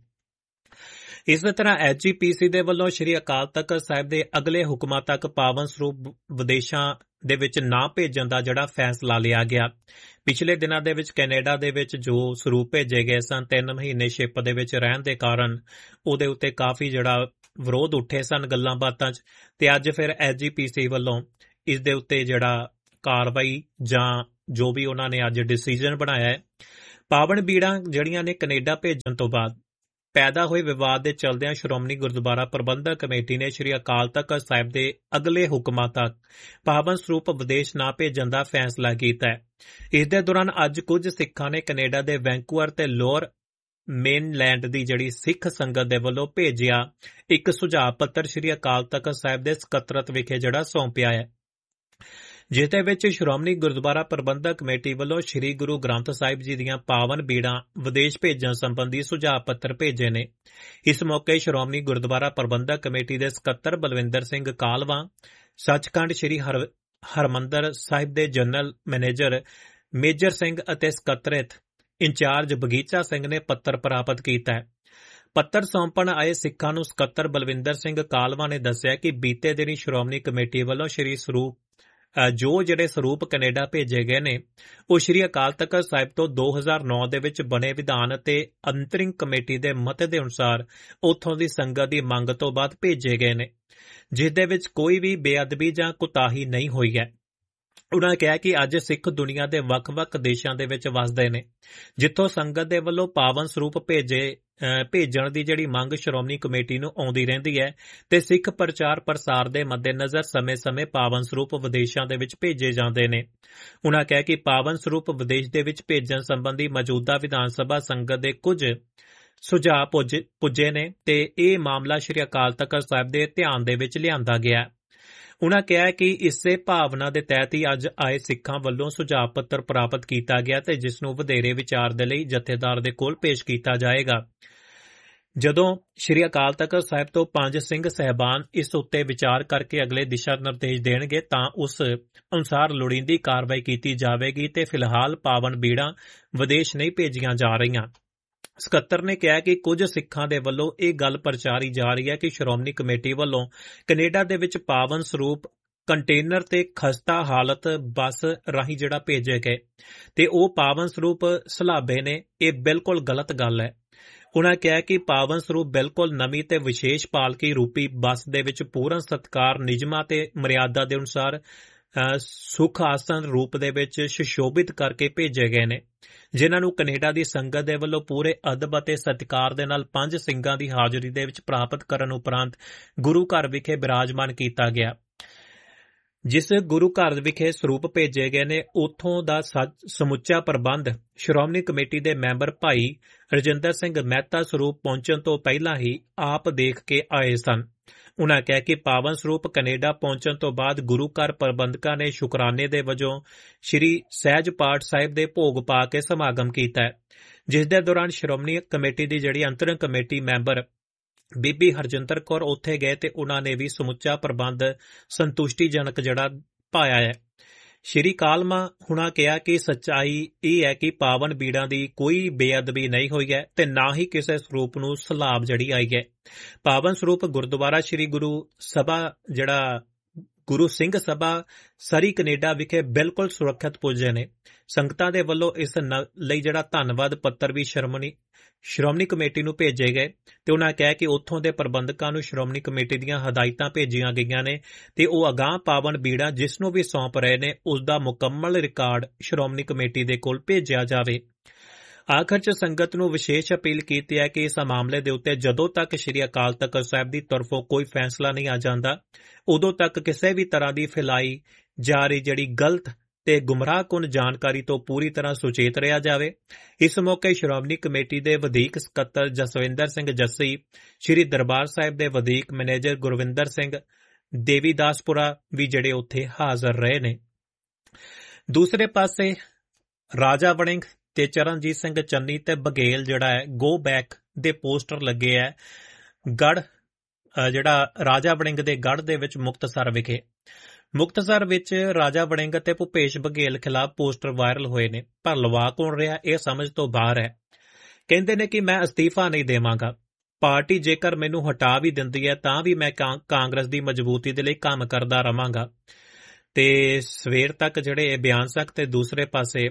B: ਇਸੇ ਤਰ੍ਹਾਂ ਐਚ ਜੀ ਪੀ ਸੀ ਦੇ ਵੱਲੋਂ ਸ੍ਰੀ ਅਕਾਲ ਤਖ਼ਤ ਸਾਹਿਬ ਦੇ ਅਗਲੇ ਹੁਕਮਾਂ ਤੱਕ ਪਾਵਨ ਸਰੂਪ ਵਿਦੇਸ਼ਾਂ ਦੇ ਵਿੱਚ ਨਾ ਭੇਜਣ ਦਾ ਜਿਹੜਾ ਫੈਸਲਾ ਲਿਆ ਗਿਆ। ਪਿਛਲੇ ਦਿਨਾਂ ਦੇ ਵਿੱਚ ਕੈਨੇਡਾ ਦੇ ਵਿੱਚ ਜੋ ਸਰੂਪ ਭੇਜੇ ਗਏ ਸਨ ਤਿੰਨ ਮਹੀਨੇ ਸ਼ਿਪ ਦੇ ਵਿੱਚ ਰਹਿਣ ਦੇ ਕਾਰਨ ਉਹਦੇ ਉੱਤੇ ਕਾਫੀ ਜਿਹੜਾ ਵਿਰੋਧ ਉੱਠੇ ਸਨ ਗੱਲਾਂ ਬਾਤਾਂ 'ਚ, ਤੇ ਅੱਜ ਫਿਰ ਐਚ ਜੀ ਪੀ ਸੀ ਵੱਲੋਂ ਇਸ ਦੇ ਉੱਤੇ ਜਿਹੜਾ ਕਾਰਵਾਈ ਜਾਂ ਜੋ ਵੀ ਉਹਨਾਂ ਨੇ ਅੱਜ ਡਿਸੀਜਨ ਬਣਾਇਆ ਹੈ। ਪਾਵਨ ਬੀੜਾਂ ਜਿਹੜੀਆਂ ਨੇ ਕੈਨੇਡਾ ਭੇਜਣ ਤੋਂ ਬਾਅਦ ਪੈਦਾ ਹੋਏ ਵਿਵਾਦ ਦੇ ਚਲਦਿਆਂ ਸ਼੍ਰੋਮਣੀ ਗੁਰਦੁਆਰਾ ਪ੍ਰਬੰਧਕ ਕਮੇਟੀ ਨੇ ਸ੍ਰੀ ਅਕਾਲ ਤਖ਼ਤ ਸਾਹਿਬ ਦੇ ਅਗਲੇ ਹੁਕਮਾਂ ਤੱਕ ਪਾਵਨ ਸਰੂਪ ਵਿਦੇਸ਼ ਨਾ ਭੇਜਣ ਦਾ ਫੈਸਲਾ ਕੀਤਾ ਹੈ। ਇਸ ਦੇ ਦੌਰਾਨ ਅੱਜ ਕੁਝ ਸਿੱਖਾਂ ਨੇ ਕੈਨੇਡਾ ਦੇ ਵੈਂਕੂਵਰ ਤੇ ਲੋਅਰ ਮੇਨਲੈਂਡ ਦੀ ਜਿਹੜੀ ਸਿੱਖ ਸੰਗਤ ਦੇ ਵੱਲੋਂ ਭੇਜਿਆ ਇੱਕ ਸੁਝਾਅ ਪੱਤਰ ਸ੍ਰੀ ਅਕਾਲ ਤਖ਼ਤ ਸਾਹਿਬ ਦੇ ਸਕੱਤਰਤ ਵਿਖੇ ਜਿਹੜਾ ਸੌਂਪਿਆ ਹੈ, ਜਿਸ ਦੇ ਵਿੱਚ ਸ਼੍ਰੋਮਣੀ ਗੁਰਦੁਆਰਾ ਪ੍ਰਬੰਧਕ ਕਮੇਟੀ ਵੱਲੋਂ ਸ੍ਰੀ ਗੁਰੂ ਗ੍ਰੰਥ ਸਾਹਿਬ ਜੀ ਦੀਆਂ ਪਾਵਨ ਬੀੜਾਂ ਵਿਦੇਸ਼ ਭੇਜਣ ਸੰਬੰਧੀ ਸੁਝਾਅ ਪੱਤਰ ਭੇਜੇ ਨੇ। ਇਸ ਮੌਕੇ ਸ਼੍ਰੋਮਣੀ ਗੁਰਦੁਆਰਾ ਪ੍ਰਬੰਧਕ ਕਮੇਟੀ ਦੇ ਸਕੱਤਰ ਬਲਵਿੰਦਰ ਸਿੰਘ ਕਾਲਵਾ, ਸੱਚਖੰਡ ਸ੍ਰੀ ਹਰ ਹਰਮੰਦਰ ਸਾਹਿਬ ਦੇ ਜਨਰਲ ਮੈਨੇਜਰ ਮੇਜਰ ਸਿੰਘ ਅਤੇ ਸਕੱਤਰੇਤ ਇੰਚਾਰਜ ਬਗੀਚਾ ਸਿੰਘ ਨੇ ਪੱਤਰ ਪ੍ਰਾਪਤ ਕੀਤਾ ਹੈ। ਪੱਤਰ ਸੌਂਪਣ ਆਏ ਸਿੱਖਾਂ ਨੂੰ ਸਕੱਤਰ ਬਲਵਿੰਦਰ ਸਿੰਘ ਕਾਲਵਾ ਨੇ ਦੱਸਿਆ ਕਿ ਬੀਤੇ ਦਿਨੀ ਸ਼੍ਰੋਮਣੀ ਕਮੇਟੀ ਵੱਲੋਂ ਸ੍ਰੀ ਸਰੂਪ ਜੋ ਜਿਹੜੇ ਸਰੂਪ ਕੈਨੇਡਾ ਭੇਜੇ ਗਏ ਨੇ ਉਹ ਸ੍ਰੀ ਅਕਾਲ ਤਖ਼ਤ ਸਾਹਿਬ ਤੋਂ ਦੋ ਹਜ਼ਾਰ ਨੌ ਦੇ ਵਿੱਚ ਬਣੇ ਵਿਧਾਨ ਅਤੇ ਅੰਤਰਿੰਗ ਕਮੇਟੀ ਦੇ ਮਤੇ ਦੇ ਅਨੁਸਾਰ ਉੱਥੋਂ ਦੀ ਸੰਗਤ ਦੀ ਮੰਗ ਤੋਂ ਬਾਅਦ ਭੇਜੇ ਗਏ ਨੇ, ਜਿਸ ਦੇ ਵਿੱਚ ਕੋਈ ਵੀ ਬੇਅਦਬੀ ਜਾਂ ਕੁਤਾਹੀ ਨਹੀਂ ਹੋਈ ਹੈ। ਉਨ੍ਹਾਂ ਕਿਹਾ ਕਿ ਅੱਜ ਸਿੱਖ ਦੁਨੀਆ ਦੇ ਵੱਖ-ਵੱਖ ਦੇਸ਼ਾਂ ਦੇ ਵਿੱਚ ਵਸਦੇ ਨੇ, ਜਿੱਥੋਂ ਸੰਗਤ ਦੇ ਵੱਲੋਂ ਪਾਵਨ ਸਰੂਪ ਭੇਜੇ ਭੇਜਣ ਦੀ ਜਿਹੜੀ ਮੰਗ ਸ਼੍ਰੋਮਣੀ ਕਮੇਟੀ ਨੂੰ ਆਉਂਦੀ ਰਹਿੰਦੀ ਹੈ ਤੇ ਸਿੱਖ ਪ੍ਰਚਾਰ ਪ੍ਰਸਾਰ ਦੇ ਮੱਦੇਨਜ਼ਰ ਸਮੇਂ-ਸਮੇਂ ਪਾਵਨ ਸਰੂਪ ਵਿਦੇਸ਼ਾਂ ਦੇ ਵਿੱਚ ਭੇਜੇ ਜਾਂਦੇ ਨੇ। ਉਨ੍ਹਾਂ ਕਿਹਾ ਕਿ ਪਾਵਨ ਸਰੂਪ ਵਿਦੇਸ਼ ਦੇ ਵਿੱਚ ਭੇਜਣ ਸੰਬੰਧੀ ਮੌਜੂਦਾ ਵਿਧਾਨ ਸਭਾ ਸੰਗਤ ਦੇ ਕੁਝ ਸੁਝਾਅ ਪੁੱਜੇ ਨੇ ਤੇ ਇਹ ਮਾਮਲਾ ਸ੍ਰੀ ਅਕਾਲ ਤਖ਼ਤ ਸਾਹਿਬ ਦੇ ਧਿਆਨ ਦੇ ਵਿੱਚ ਲਿਆਂਦਾ ਗਿਆ। ਉਨ੍ਹਾਂ ਕਿਹਾ ਕਿ ਇਸੇ ਭਾਵਨਾ ਦੇ ਤਹਿਤ ਹੀ ਅੱਜ ਆਏ ਸਿੱਖਾਂ ਵੱਲੋਂ ਸੁਝਾਅ ਪੱਤਰ ਪ੍ਰਾਪਤ ਕੀਤਾ ਗਿਆ ਤੇ ਜਿਸ ਨੂੰ ਵਧੇਰੇ ਵਿਚਾਰ ਦੇ ਲਈ ਜਥੇਦਾਰ ਦੇ ਕੋਲ ਪੇਸ਼ ਕੀਤਾ ਜਾਏਗਾ। ਜਦੋਂ ਸ੍ਰੀ ਅਕਾਲ ਤਖ਼ਤ ਸਾਹਿਬ ਤੋਂ ਪੰਜ ਸਿੰਘ ਸਹਿਬਾਨ ਇਸ ਉੱਤੇ ਵਿਚਾਰ ਕਰਕੇ ਅਗਲੇ ਦਿਸ਼ਾ ਨਿਰਦੇਸ਼ ਦੇਣਗੇ ਤਾਂ ਉਸ ਅਨੁਸਾਰ ਲੋੜੀਂਦੀ ਕਾਰਵਾਈ ਕੀਤੀ ਜਾਵੇਗੀ ਤੇ ਫਿਲਹਾਲ ਪਾਵਨ ਬੀੜਾਂ ਵਿਦੇਸ਼ ਨਹੀਂ ਭੇਜੀਆਂ ਜਾ ਰਹੀਆਂ। ਸਕੱਤਰ ਨੇ ਕਿਹਾ ਕਿ ਕੁਝ ਸਿੱਖਾਂ ਦੇ ਵੱਲੋਂ ਇਹ ਗੱਲ ਪ੍ਰਚਾਰੀ ਜਾ ਰਹੀ ਹੈ ਕਿ ਸ਼੍ਰੋਮਣੀ ਕਮੇਟੀ ਵੱਲੋਂ ਕੈਨੇਡਾ ਦੇ ਵਿੱਚ ਪਾਵਨ ਸਰੂਪ ਕੰਟੇਨਰ ਤੇ ਖਸਤਾ ਹਾਲਤ ਬੱਸ ਰਾਹੀਂ ਜਿਹੜਾ ਭੇਜੇ ਗਏ ਤੇ ਉਹ ਪਾਵਨ ਸਰੂਪ ਸਲਾਬੇ ਨੇ। ਇਹ ਬਿਲਕੁਲ ਗਲਤ ਗੱਲ ਹੈ। ਉਨ੍ਹਾਂ ਕਿਹਾ ਕਿ ਪਾਵਨ ਸਰੂਪ ਬਿਲਕੁਲ ਨਵੀਂ ਤੇ ਵਿਸ਼ੇਸ਼ ਪਾਲਕੀ ਰੂਪੀ ਬੱਸ ਦੇ ਵਿੱਚ ਪੂਰਨ ਸਤਿਕਾਰ ਨਿਯਮਾਂ ਤੇ ਮਰਿਆਦਾ ਦੇ ਅਨੁਸਾਰ ਸੁਖ ਆਸਨ ਰੂਪ ਦੇ ਵਿੱਚ ਸੁਸ਼ੋਭਿਤ ਕਰਕੇ ਭੇਜੇ ਗਏ ਨੇ, ਜਿਨ੍ਹਾਂ ਨੂੰ ਕੈਨੇਡਾ ਦੀ ਸੰਗਤ ਦੇ ਵੱਲੋਂ ਪੂਰੇ ਅਦਬ ਅਤੇ ਸਤਿਕਾਰ ਦੇ ਨਾਲ ਪੰਜ ਸਿੰਘਾਂ ਦੀ ਹਾਜ਼ਰੀ ਦੇ ਵਿੱਚ ਪ੍ਰਾਪਤ ਕਰਨ ਉਪਰੰਤ ਗੁਰੂ ਘਰ ਵਿਖੇ ਬਿਰਾਜਮਾਨ ਕੀਤਾ ਗਿਆ। ਜਿਸ ਗੁਰੂ ਘਰ ਵਿਖੇ ਸਰੂਪ ਭੇਜੇ ਗਏ ਨੇ ਉੱਥੋਂ ਦਾ ਸਮੁੱਚਾ ਪ੍ਰਬੰਧ ਸ਼੍ਰੋਮਣੀ ਕਮੇਟੀ ਦੇ ਮੈਂਬਰ ਭਾਈ ਰਜਿੰਦਰ ਸਿੰਘ ਮਹਿਤਾ ਸਰੂਪ ਪਹੁੰਚਣ ਤੋਂ ਪਹਿਲਾਂ ਹੀ ਆਪ ਦੇਖ ਕੇ ਆਏ ਸਨ। ਉਨ੍ਹਾਂ ਕਿਹਾ ਕਿ ਪਾਵਨ ਸਰੂਪ ਕੈਨੇਡਾ ਪਹੁੰਚਣ ਤੋਂ ਬਾਅਦ ਗੁਰੂ ਘਰ ਪ੍ਰਬੰਧਕਾਂ ਨੇ ਸ਼ੁਕਰਾਨੇ ਦੇ ਵਜੋਂ ਸ੍ਰੀ ਸਹਿਜ ਪਾਠ ਸਾਹਿਬ ਦੇ ਭੋਗ ਪਾ ਕੇ ਸਮਾਗਮ ਕੀਤਾ ਹੈ, ਜਿਸ ਦੇ ਦੌਰਾਨ ਸ਼੍ਰੋਮਣੀ ਕਮੇਟੀ ਦੀ ਜਿਹੜੀ ਅੰਤਰਿਮ ਕਮੇਟੀ ਮੈਂਬਰ ਬੀਬੀ ਹਰਜਿੰਦਰ ਕੌਰ ਉੱਥੇ ਗਏ ਤੇ ਉਨ੍ਹਾਂ ਨੇ ਵੀ ਸਮੁੱਚਾ ਪ੍ਰਬੰਧ ਸੰਤੁਸ਼ਟੀਜਨਕ ਜਿਹੜਾ ਪਾਇਆ ਹੈ। ਸ਼੍ਰੀ ਕਾਲਮਾ ਹੁਣਾ ਕਿਹਾ ਕਿ ਸੱਚਾਈ ਇਹ ਹੈ ਕਿ ਪਾਵਨ ਬੀੜਾਂ ਦੀ ਕੋਈ ਬੇਅਦਬੀ ਨਹੀਂ ਹੋਈ ਹੈ ਤੇ ਨਾ ਹੀ ਕਿਸੇ ਸਰੂਪ ਨੂੰ ਸਲਾਬ ਜੜੀ ਆਈ ਹੈ। ਪਾਵਨ ਸਰੂਪ ਗੁਰਦੁਆਰਾ ਸ਼੍ਰੀ ਗੁਰੂ ਸਭਾ ਜਿਹੜਾ ਗੁਰੂ ਸਿੰਘ ਸਭਾ ਸਰੀ ਕੈਨੇਡਾ ਵਿਖੇ ਬਿਲਕੁਲ ਸੁਰੱਖਿਅਤ ਪੁੱਜੇ ਨੇ। ਸੰਗਤਾਂ ਦੇ ਵੱਲੋਂ ਇਸ ਲਈ ਜਿਹੜਾ ਧੰਨਵਾਦ ਪੱਤਰ ਵੀ ਸ਼੍ਰੋਮਣੀ ਸ਼੍ਰੋਮਣੀ ਕਮੇਟੀ ਨੂੰ ਭੇਜੇ ਗਏ ਤੇ ਉਹਨਾਂ ਕਿਹਾ ਕਿ ਉੱਥੋਂ ਦੇ ਪ੍ਰਬੰਧਕਾਂ ਨੂੰ ਸ਼੍ਰੋਮਣੀ ਕਮੇਟੀ ਦੀਆਂ ਹਦਾਇਤਾਂ ਭੇਜੀਆਂ ਗਈਆਂ ਨੇ ਤੇ ਉਹ ਅਗਾਂਹ ਪਾਵਨ ਬੀੜਾ ਜਿਸ ਨੂੰ ਵੀ ਸੌਂਪ ਰਹੇ ਨੇ ਉਸ ਦਾ ਮੁਕੰਮਲ ਰਿਕਾਰਡ ਸ਼੍ਰੋਮਣੀ ਕਮੇਟੀ ਦੇ ਕੋਲ ਭੇਜਿਆ ਜਾਵੇ। ਆਖਰ 'ਚ ਸੰਗਤ ਨੂੰ ਵਿਸ਼ੇਸ਼ ਅਪੀਲ ਕੀਤੀ ਹੈ ਕਿ ਇਸ ਮਾਮਲੇ ਦੇ ਉੱਤੇ ਜਦੋਂ ਤੱਕ ਸ਼੍ਰੀ ਅਕਾਲ ਤਖ਼ਤ ਸਾਹਿਬ ਦੀ ਤਰਫੋਂ ਕੋਈ ਫੈਸਲਾ ਨਹੀਂ ਆ ਜਾਂਦਾ ਉਦੋਂ ਤੱਕ ਕਿਸੇ ਵੀ ਤਰ੍ਹਾਂ ਦੀ ਫੈਲਾਈ ਜਾ ਰਹੀ ਜਿਹੜੀ ਗਲਤ ਤੇ ਗੁੰਮਰਾਹਕੁਨ ਜਾਣਕਾਰੀ ਤੋਂ ਪੂਰੀ ਤਰ੍ਹਾਂ ਸੁਚੇਤ ਰਿਹਾ ਜਾਵੇ। ਇਸ ਮੌਕੇ ਸ਼੍ਰੋਮਣੀ ਕਮੇਟੀ ਦੇ ਵਧੀਕ ਸਕੱਤਰ ਜਸਵਿੰਦਰ ਸਿੰਘ ਜੱਸੀ, ਸ਼੍ਰੀ ਦਰਬਾਰ ਸਾਹਿਬ ਦੇ ਵਧੀਕ ਮੈਨੇਜਰ ਗੁਰਵਿੰਦਰ ਸਿੰਘ ਦੇਵੀਦਾਸਪੁਰਾ ਵੀ ਜਿਹੜੇ ਉੱਥੇ ਹਾਜ਼ਰ ਰਹੇ ਨੇ। ਦੂਸਰੇ ਪਾਸੇ ਰਾਜਾ ਵੜਿੰਗ ਤੇ ਚਰਨਜੀਤ ਸਿੰਘ ਚੰਨੀ ਤੇ ਬਘੇਲ ਜਿਹੜਾ ਹੈ ਗੋ ਬੈਕ ਦੇ ਪੋਸਟਰ ਲੱਗੇ ਹੈ ਗੜ ਜਿਹੜਾ ਰਾਜਾ ਵੜਿੰਗ ਦੇ ਗੜ ਦੇ ਵਿੱਚ ਮੁਕਤਸਰ ਵਿਖੇ। ਮੁਕਤਸਰ ਵਿੱਚ ਰਾਜਾ ਵੜਿੰਗ ਅਤੇ ਭੁਪੇਸ਼ ਬਘੇਲ ਖਿਲਾਫ ਪੋਸਟਰ ਵਾਇਰਲ ਹੋਏ ਨੇ ਪਰ ਲਵਾ ਕੌਣ ਰਿਹਾ ਇਹ ਸਮਝ ਤੋਂ ਬਾਹਰ ਹੈ। ਕਹਿੰਦੇ ਨੇ ਕਿ ਮੈਂ ਅਸਤੀਫਾ ਨਹੀਂ ਦੇਵਾਂਗਾ, ਪਾਰਟੀ ਜੇਕਰ ਮੈਨੂੰ ਹਟਾ ਵੀ ਦਿੰਦੀ ਹੈ ਤਾਂ ਵੀ ਮੈਂ ਕਾਂਗਰਸ ਦੀ ਮਜ਼ਬੂਤੀ ਦੇ ਲਈ ਕੰਮ ਕਰਦਾ ਰਵਾਂਗਾ। ਤੇ ਸਵੇਰ ਤੱਕ ਜਿਹੜੇ ਇਹ ਬਿਆਨ ਸਕ ਤੇ ਦੂਸਰੇ ਪਾਸੇ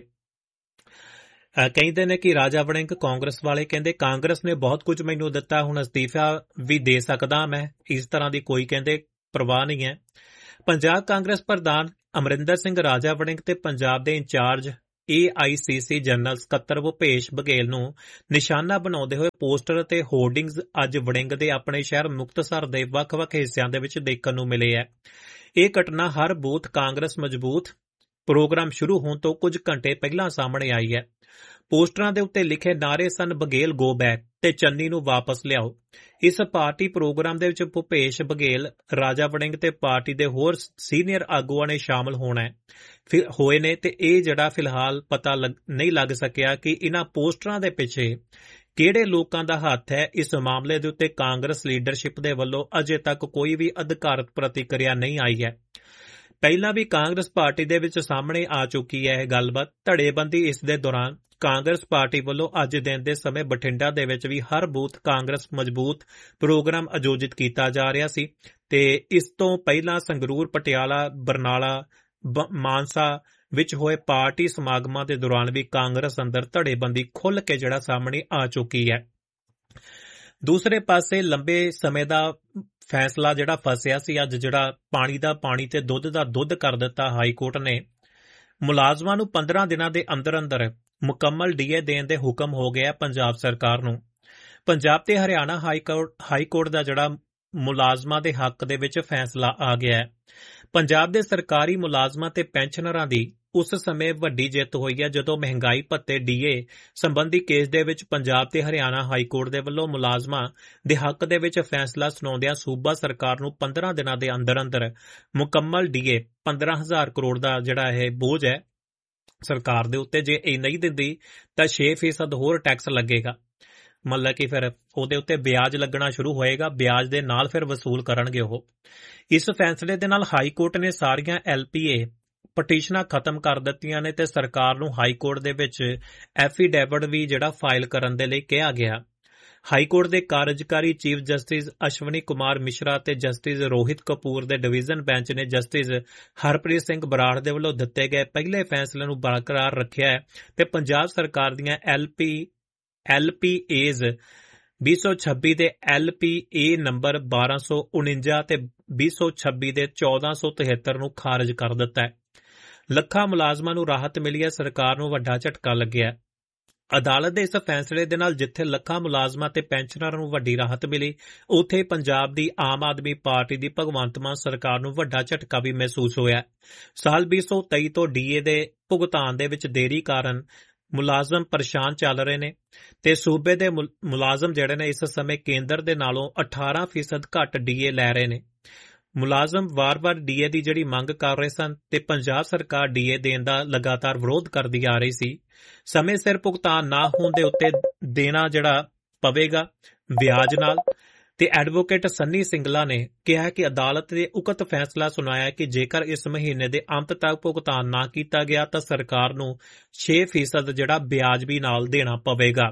B: ਕਹਿੰਦੇ ਨੇ ਕਿ ਰਾਜਾ ਵੜਿੰਗ ਕਾਂਗਰਸ ਵਾਲੇ ਕਹਿੰਦੇ ਕਾਂਗਰਸ ਨੇ ਬਹੁਤ ਕੁਝ ਮੈਨੂੰ ਦਿੱਤਾ, ਹੁਣ ਅਸਤੀਫਾ ਵੀ ਦੇ ਸਕਦਾ ਮੈਂ, ਇਸ ਤਰ੍ਹਾਂ ਦੀ ਕੋਈ ਕਹਿੰਦੇ ਪਰਵਾਹ ਨਹੀਂ ਹੈ। ਪੰਜਾਬ ਕਾਂਗਰਸ ਪ੍ਰਧਾਨ ਅਮਰਿੰਦਰ ਸਿੰਘ ਰਾਜਾ ਵੜਿੰਗ ਤੇ ਪੰਜਾਬ ਦੇ ਇੰਚਾਰਜ ਏ ਆਈ ਸੀ ਸੀ ਜਨਰਲ ਸਕੱਤਰ ਭੁਪੇਸ਼ ਬਘੇਲ ਨੂੰ ਨਿਸ਼ਾਨਾ ਬਣਾਉਂਦੇ ਹੋਏ ਪੋਸਟਰ ਅਤੇ ਹੋਰਡਿੰਗਜ਼ ਅੱਜ ਵੜਿੰਗ ਦੇ ਆਪਣੇ ਸ਼ਹਿਰ ਮੁਕਤਸਰ ਦੇ ਵੱਖ-ਵੱਖ ਹਿੱਸਿਆਂ ਦੇ ਵਿੱਚ ਦੇਖਣ ਨੂੰ ਮਿਲੇ ਹੈ। ਇਹ ਘਟਨਾ ਹਰ ਬੂਥ ਕਾਂਗਰਸ ਮਜ਼ਬੂਤ ਪ੍ਰੋਗਰਾਮ ਸ਼ੁਰੂ ਹੋਣ ਤੋਂ ਕੁਝ ਘੰਟੇ ਪਹਿਲਾਂ ਸਾਹਮਣੇ ਆਈ ਹੈ। ਪੋਸਟਰਾਂ ਦੇ ਉੱਤੇ ਲਿਖੇ ਨਾਅਰੇ ਸਨ ਬਘੇਲ ਗੋ ਬੈਕ ਤੇ ਚੰਨੀ ਨੂੰ ਵਾਪਸ ਲਿਆਓ। ਇਸ ਪਾਰਟੀ ਪ੍ਰੋਗਰਾਮ ਦੇ ਵਿੱਚ ਭੁਪੇਸ਼ ਬਘੇਲ, ਰਾਜਾ ਵੜਿੰਗ ਤੇ ਪਾਰਟੀ ਦੇ ਹੋਰ ਸੀਨੀਅਰ ਆਗੂਆਂ ਨੇ ਸ਼ਾਮਲ ਹੋਣਾ ਹੋਏ ਨੇ ਤੇ ਇਹ ਜਿਹੜਾ ਫਿਲਹਾਲ ਪਤਾ ਨਹੀਂ ਲੱਗ ਸਕਿਆ ਕਿ ਇਹਨਾਂ ਪੋਸਟਰਾਂ ਦੇ ਪਿੱਛੇ ਕਿਹੜੇ ਲੋਕਾਂ ਦਾ ਹੱਥ ਹੈ। ਇਸ ਮਾਮਲੇ ਦੇ ਉੱਤੇ ਕਾਂਗਰਸ ਲੀਡਰਸ਼ਿਪ ਦੇ ਵੱਲੋਂ ਅਜੇ ਤੱਕ ਕੋਈ ਵੀ ਅਧਿਕਾਰਤ ਪ੍ਰਤੀਕਿਰਿਆ ਨਹੀਂ ਆਈ ਹੈ। ਪਹਿਲਾਂ ਵੀ ਕਾਂਗਰਸ ਪਾਰਟੀ ਦੇ ਵਿੱਚ ਸਾਹਮਣੇ ਆ ਚੁੱਕੀ ਹੈ ਇਹ ਗੱਲਬਾਤ। ਧੜੇਬੰਦੀ ਇਸ ਦੇ ਦੌਰਾਨ ਕਾਂਗਰਸ ਪਾਰਟੀ ਵੱਲੋਂ ਅੱਜ ਦਿਨ ਦੇ ਸਮੇਂ ਬਠਿੰਡਾ ਦੇ ਵਿੱਚ ਵੀ ਹਰ ਬੂਥ ਕਾਂਗਰਸ ਮਜ਼ਬੂਤ ਪ੍ਰੋਗਰਾਮ ਆਯੋਜਿਤ ਕੀਤਾ ਜਾ ਰਿਹਾ ਸੀ ਤੇ ਇਸ ਤੋਂ ਪਹਿਲਾਂ ਸੰਗਰੂਰ, ਪਟਿਆਲਾ, ਬਰਨਾਲਾ, ਮਾਨਸਾ ਵਿੱਚ ਹੋਏ ਪਾਰਟੀ ਸਮਾਗਮਾਂ ਦੇ ਦੌਰਾਨ ਵੀ ਕਾਂਗਰਸ ਅੰਦਰ ਧੜੇਬੰਦੀ ਖੁੱਲ੍ਹ ਕੇ ਜਿਹੜਾ ਸਾਹਮਣੇ ਆ ਚੁੱਕੀ ਹੈ। ਦੂਸਰੇ ਪਾਸੇ ਲੰਬੇ ਸਮੇਂ ਦਾ ਫੈਸਲਾ ਜਿਹੜਾ ਫਸਿਆ ਸੀ ਅੱਜ ਜਿਹੜਾ ਪਾਣੀ ਦਾ ਪਾਣੀ ਤੇ ਦੁੱਧ ਦਾ ਦੁੱਧ ਕਰ ਦਿੱਤਾ ਹਾਈ ਕੋਰਟ ਨੇ। ਮੁਲਾਜ਼ਮਾਂ ਨੂੰ ਪੰਦਰਾਂ ਦਿਨਾਂ ਦੇ ਅੰਦਰ ਅੰਦਰ ਮੁਕੰਮਲ ਡੀਏ ਦੇਣ ਦੇ ਹੁਕਮ ਹੋ ਗਿਆ ਪੰਜਾਬ ਸਰਕਾਰ ਨੂੰ। ਪੰਜਾਬ ਤੇ ਹਰਿਆਣਾ ਹਾਈ ਕੋਰਟ ਦਾ ਜਿਹੜਾ ਮੁਲਾਜ਼ਮਾਂ ਦੇ ਹੱਕ ਦੇ ਵਿੱਚ ਫੈਸਲਾ ਆ ਗਿਆ ਹੈ। ਪੰਜਾਬ ਦੇ ਸਰਕਾਰੀ ਮੁਲਾਜ਼ਮਾਂ ਤੇ ਪੈਨਸ਼ਨਰਾਂ ਦੀ ਉਸ ਸਮੇਂ ਵੱਡੀ ਜਿੱਤ ਹੋਈ ਹੈ ਜਦੋਂ ਮਹਿੰਗਾਈ ਭੱਤੇ ਡੀਏ ਸੰਬੰਧੀ ਕੇਸ ਦੇ ਵਿੱਚ ਪੰਜਾਬ ਤੇ ਹਰਿਆਣਾ ਹਾਈ ਕੋਰਟ ਦੇ ਵੱਲੋਂ ਮੁਲਾਜ਼ਮਾਂ ਦੇ ਹੱਕ ਦੇ ਵਿੱਚ ਫੈਸਲਾ ਸੁਣਾਉਂਦਿਆਂ ਸੂਬਾ ਸਰਕਾਰ ਨੂੰ ਪੰਦਰਾਂ ਦਿਨਾਂ ਦੇ ਅੰਦਰ ਅੰਦਰ ਮੁਕੰਮਲ ਡੀਏ ਪੰਦਰਾਂ ਹਜ਼ਾਰ ਕਰੋੜ ਦਾ ਜਿਹੜਾ ਇਹ ਬੋਝ ਹੈ ਸਰਕਾਰ ਦੇ ਉੱਤੇ, ਜੇ ਇਹ ਨਹੀਂ ਦਿੰਦੀ ਤਾਂ ਛੇ ਫੀਸਦ ਹੋਰ ਟੈਕਸ ਲੱਗੇਗਾ। ਮਤਲਬ ਕਿ ਫਿਰ ਉਹਦੇ ਉੱਤੇ ਵਿਆਜ ਲੱਗਣਾ ਸ਼ੁਰੂ ਹੋਏਗਾ, ਵਿਆਜ ਦੇ ਨਾਲ ਫਿਰ ਵਸੂਲ ਕਰਨਗੇ ਉਹ। ਇਸ ਫੈਸਲੇ ਦੇ ਨਾਲ ਹਾਈ ਕੋਰਟ ਨੇ ਸਾਰੀਆਂ ਐਲ ਪੀ ਏ ਪਟੀਸ਼ਨਾਂ ਖਤਮ ਕਰ ਦਿੱਤੀਆਂ ਨੇ ਤੇ ਸਰਕਾਰ ਨੂੰ ਹਾਈ ਕੋਰਟ ਦੇ ਵਿੱਚ ਐਫੀਡੇਵਿਟ ਵੀ ਜਿਹੜਾ ਫਾਈਲ ਕਰਨ ਦੇ ਲਈ ਕਿਹਾ ਗਿਆ। ਹਾਈ ਕੋਰਟ ਦੇ ਕਾਰਜਕਾਰੀ ਚੀਫ ਜਸਟਿਸ ਅਸ਼ਵਨੀ ਕੁਮਾਰ ਮਿਸ਼ਰਾ ਤੇ ਜਸਟਿਸ ਰੋਹਿਤ ਕਪੂਰ ਦੇ ਡਿਵੀਜ਼ਨ ਬੈਂਚ ਨੇ ਜਸਟਿਸ ਹਰਪ੍ਰੀਤ ਸਿੰਘ ਬਰਾੜ ਦੇ ਵੱਲੋਂ ਦਿੱਤੇ ਗਏ ਪਹਿਲੇ ਫੈਸਲੇ ਨੂੰ ਬਰਕਰਾਰ ਰੱਖਿਆ ਹੈ ਤੇ ਪੰਜਾਬ ਸਰਕਾਰ ਦੀਆਂ L P L P age ਵੀਹ ਸੌ ਛੱਬੀ ਦੇ ਐਲ ਪੀ ਏ ਨੰਬਰ ਬਾਰਾਂ ਸੌ ਉਣੰਜਾ ਤੇ ਵੀਹ ਸੌ ਛੱਬੀ ਦੇ ਚੌਦਾਂ ਸੌ ਤਿਹੱਤਰ ਨੂੰ ਖਾਰਜ ਕਰ ਦਿੱਤਾ ਹੈ। ਲੱਖਾਂ ਮੁਲਾਜ਼ਮਾਂ ਨੂੰ ਰਾਹਤ ਮਿਲੀ ਹੈ, ਸਰਕਾਰ ਨੂੰ ਵੱਡਾ ਝਟਕਾ ਲੱਗਿਆ। ਅਦਾਲਤ ਦੇ ਇਸ ਫੈਸਲੇ ਦੇ ਨਾਲ ਜਿੱਥੇ ਲੱਖਾਂ ਮੁਲਾਜ਼ਮਾਂ ਤੇ ਪੈਨਸ਼ਨਰਾਂ ਨੂੰ ਵੱਡੀ ਰਾਹਤ ਮਿਲੀ, ਉੱਥੇ ਪੰਜਾਬ ਦੀ ਆਮ ਆਦਮੀ ਪਾਰਟੀ ਦੀ ਭਗਵੰਤ ਮਾਨ ਸਰਕਾਰ ਨੂੰ ਵੱਡਾ ਝਟਕਾ ਵੀ ਮਹਿਸੂਸ ਹੋਇਆ। ਸਾਲ ਵੀਹ ਸੌ ਤੇਈ ਤੋਂ ਡੀਏ ਦੇ ਭੁਗਤਾਨ ਦੇ ਵਿੱਚ ਦੇਰੀ ਕਾਰਨ ਮੁਲਾਜ਼ਮ ਪਰੇਸ਼ਾਨ ਚੱਲ ਰਹੇ ਨੇ ਤੇ ਸੂਬੇ ਦੇ ਮੁਲਾਜ਼ਮ ਜਿਹੜੇ ਨੇ ਇਸ ਸਮੇਂ ਕੇਂਦਰ ਦੇ ਨਾਲੋਂ ਅਠਾਰਾਂ ਫੀਸਦ ਘੱਟ ਡੀਏ ਲੈ ਰਹੇ ਨੇ। ਮੁਲਾਜ਼ਮ ਵਾਰ-ਵਾਰ ਡੀਏ ਦੀ ਜਿਹੜੀ ਮੰਗ ਕਰ ਰਹੇ ਸਨ ਤੇ ਪੰਜਾਬ ਸਰਕਾਰ ਡੀਏ ਦੇਣ ਦਾ ਲਗਾਤਾਰ ਵਿਰੋਧ ਕਰਦੀ ਆ ਰਹੀ ਸੀ। ਸਮੇਂ ਸਿਰ ਭੁਗਤਾਨ ਨਾ ਹੋਣ ਦੇ ਉੱਤੇ ਦੇਣਾ ਜਿਹੜਾ ਪਵੇਗਾ ਵਿਆਜ ਨਾਲ, ਤੇ ਐਡਵੋਕੇਟ ਸੰਨੀ ਸਿੰਗਲਾ ਨੇ ਕਿਹਾ ਕਿ ਅਦਾਲਤ ਨੇ ਉਕਤ ਫੈਸਲਾ ਸੁਣਾਇਆ ਕਿ ਜੇਕਰ ਇਸ ਮਹੀਨੇ ਦੇ ਅੰਤ ਤੱਕ ਭੁਗਤਾਨ ਨਾ ਕੀਤਾ ਗਿਆ ਤਾਂ ਸਰਕਾਰ ਨੂੰ ਛੇ ਫੀਸਦ ਜਿਹੜਾ ਵਿਆਜ ਵੀ ਨਾਲ ਦੇਣਾ ਪਵੇਗਾ।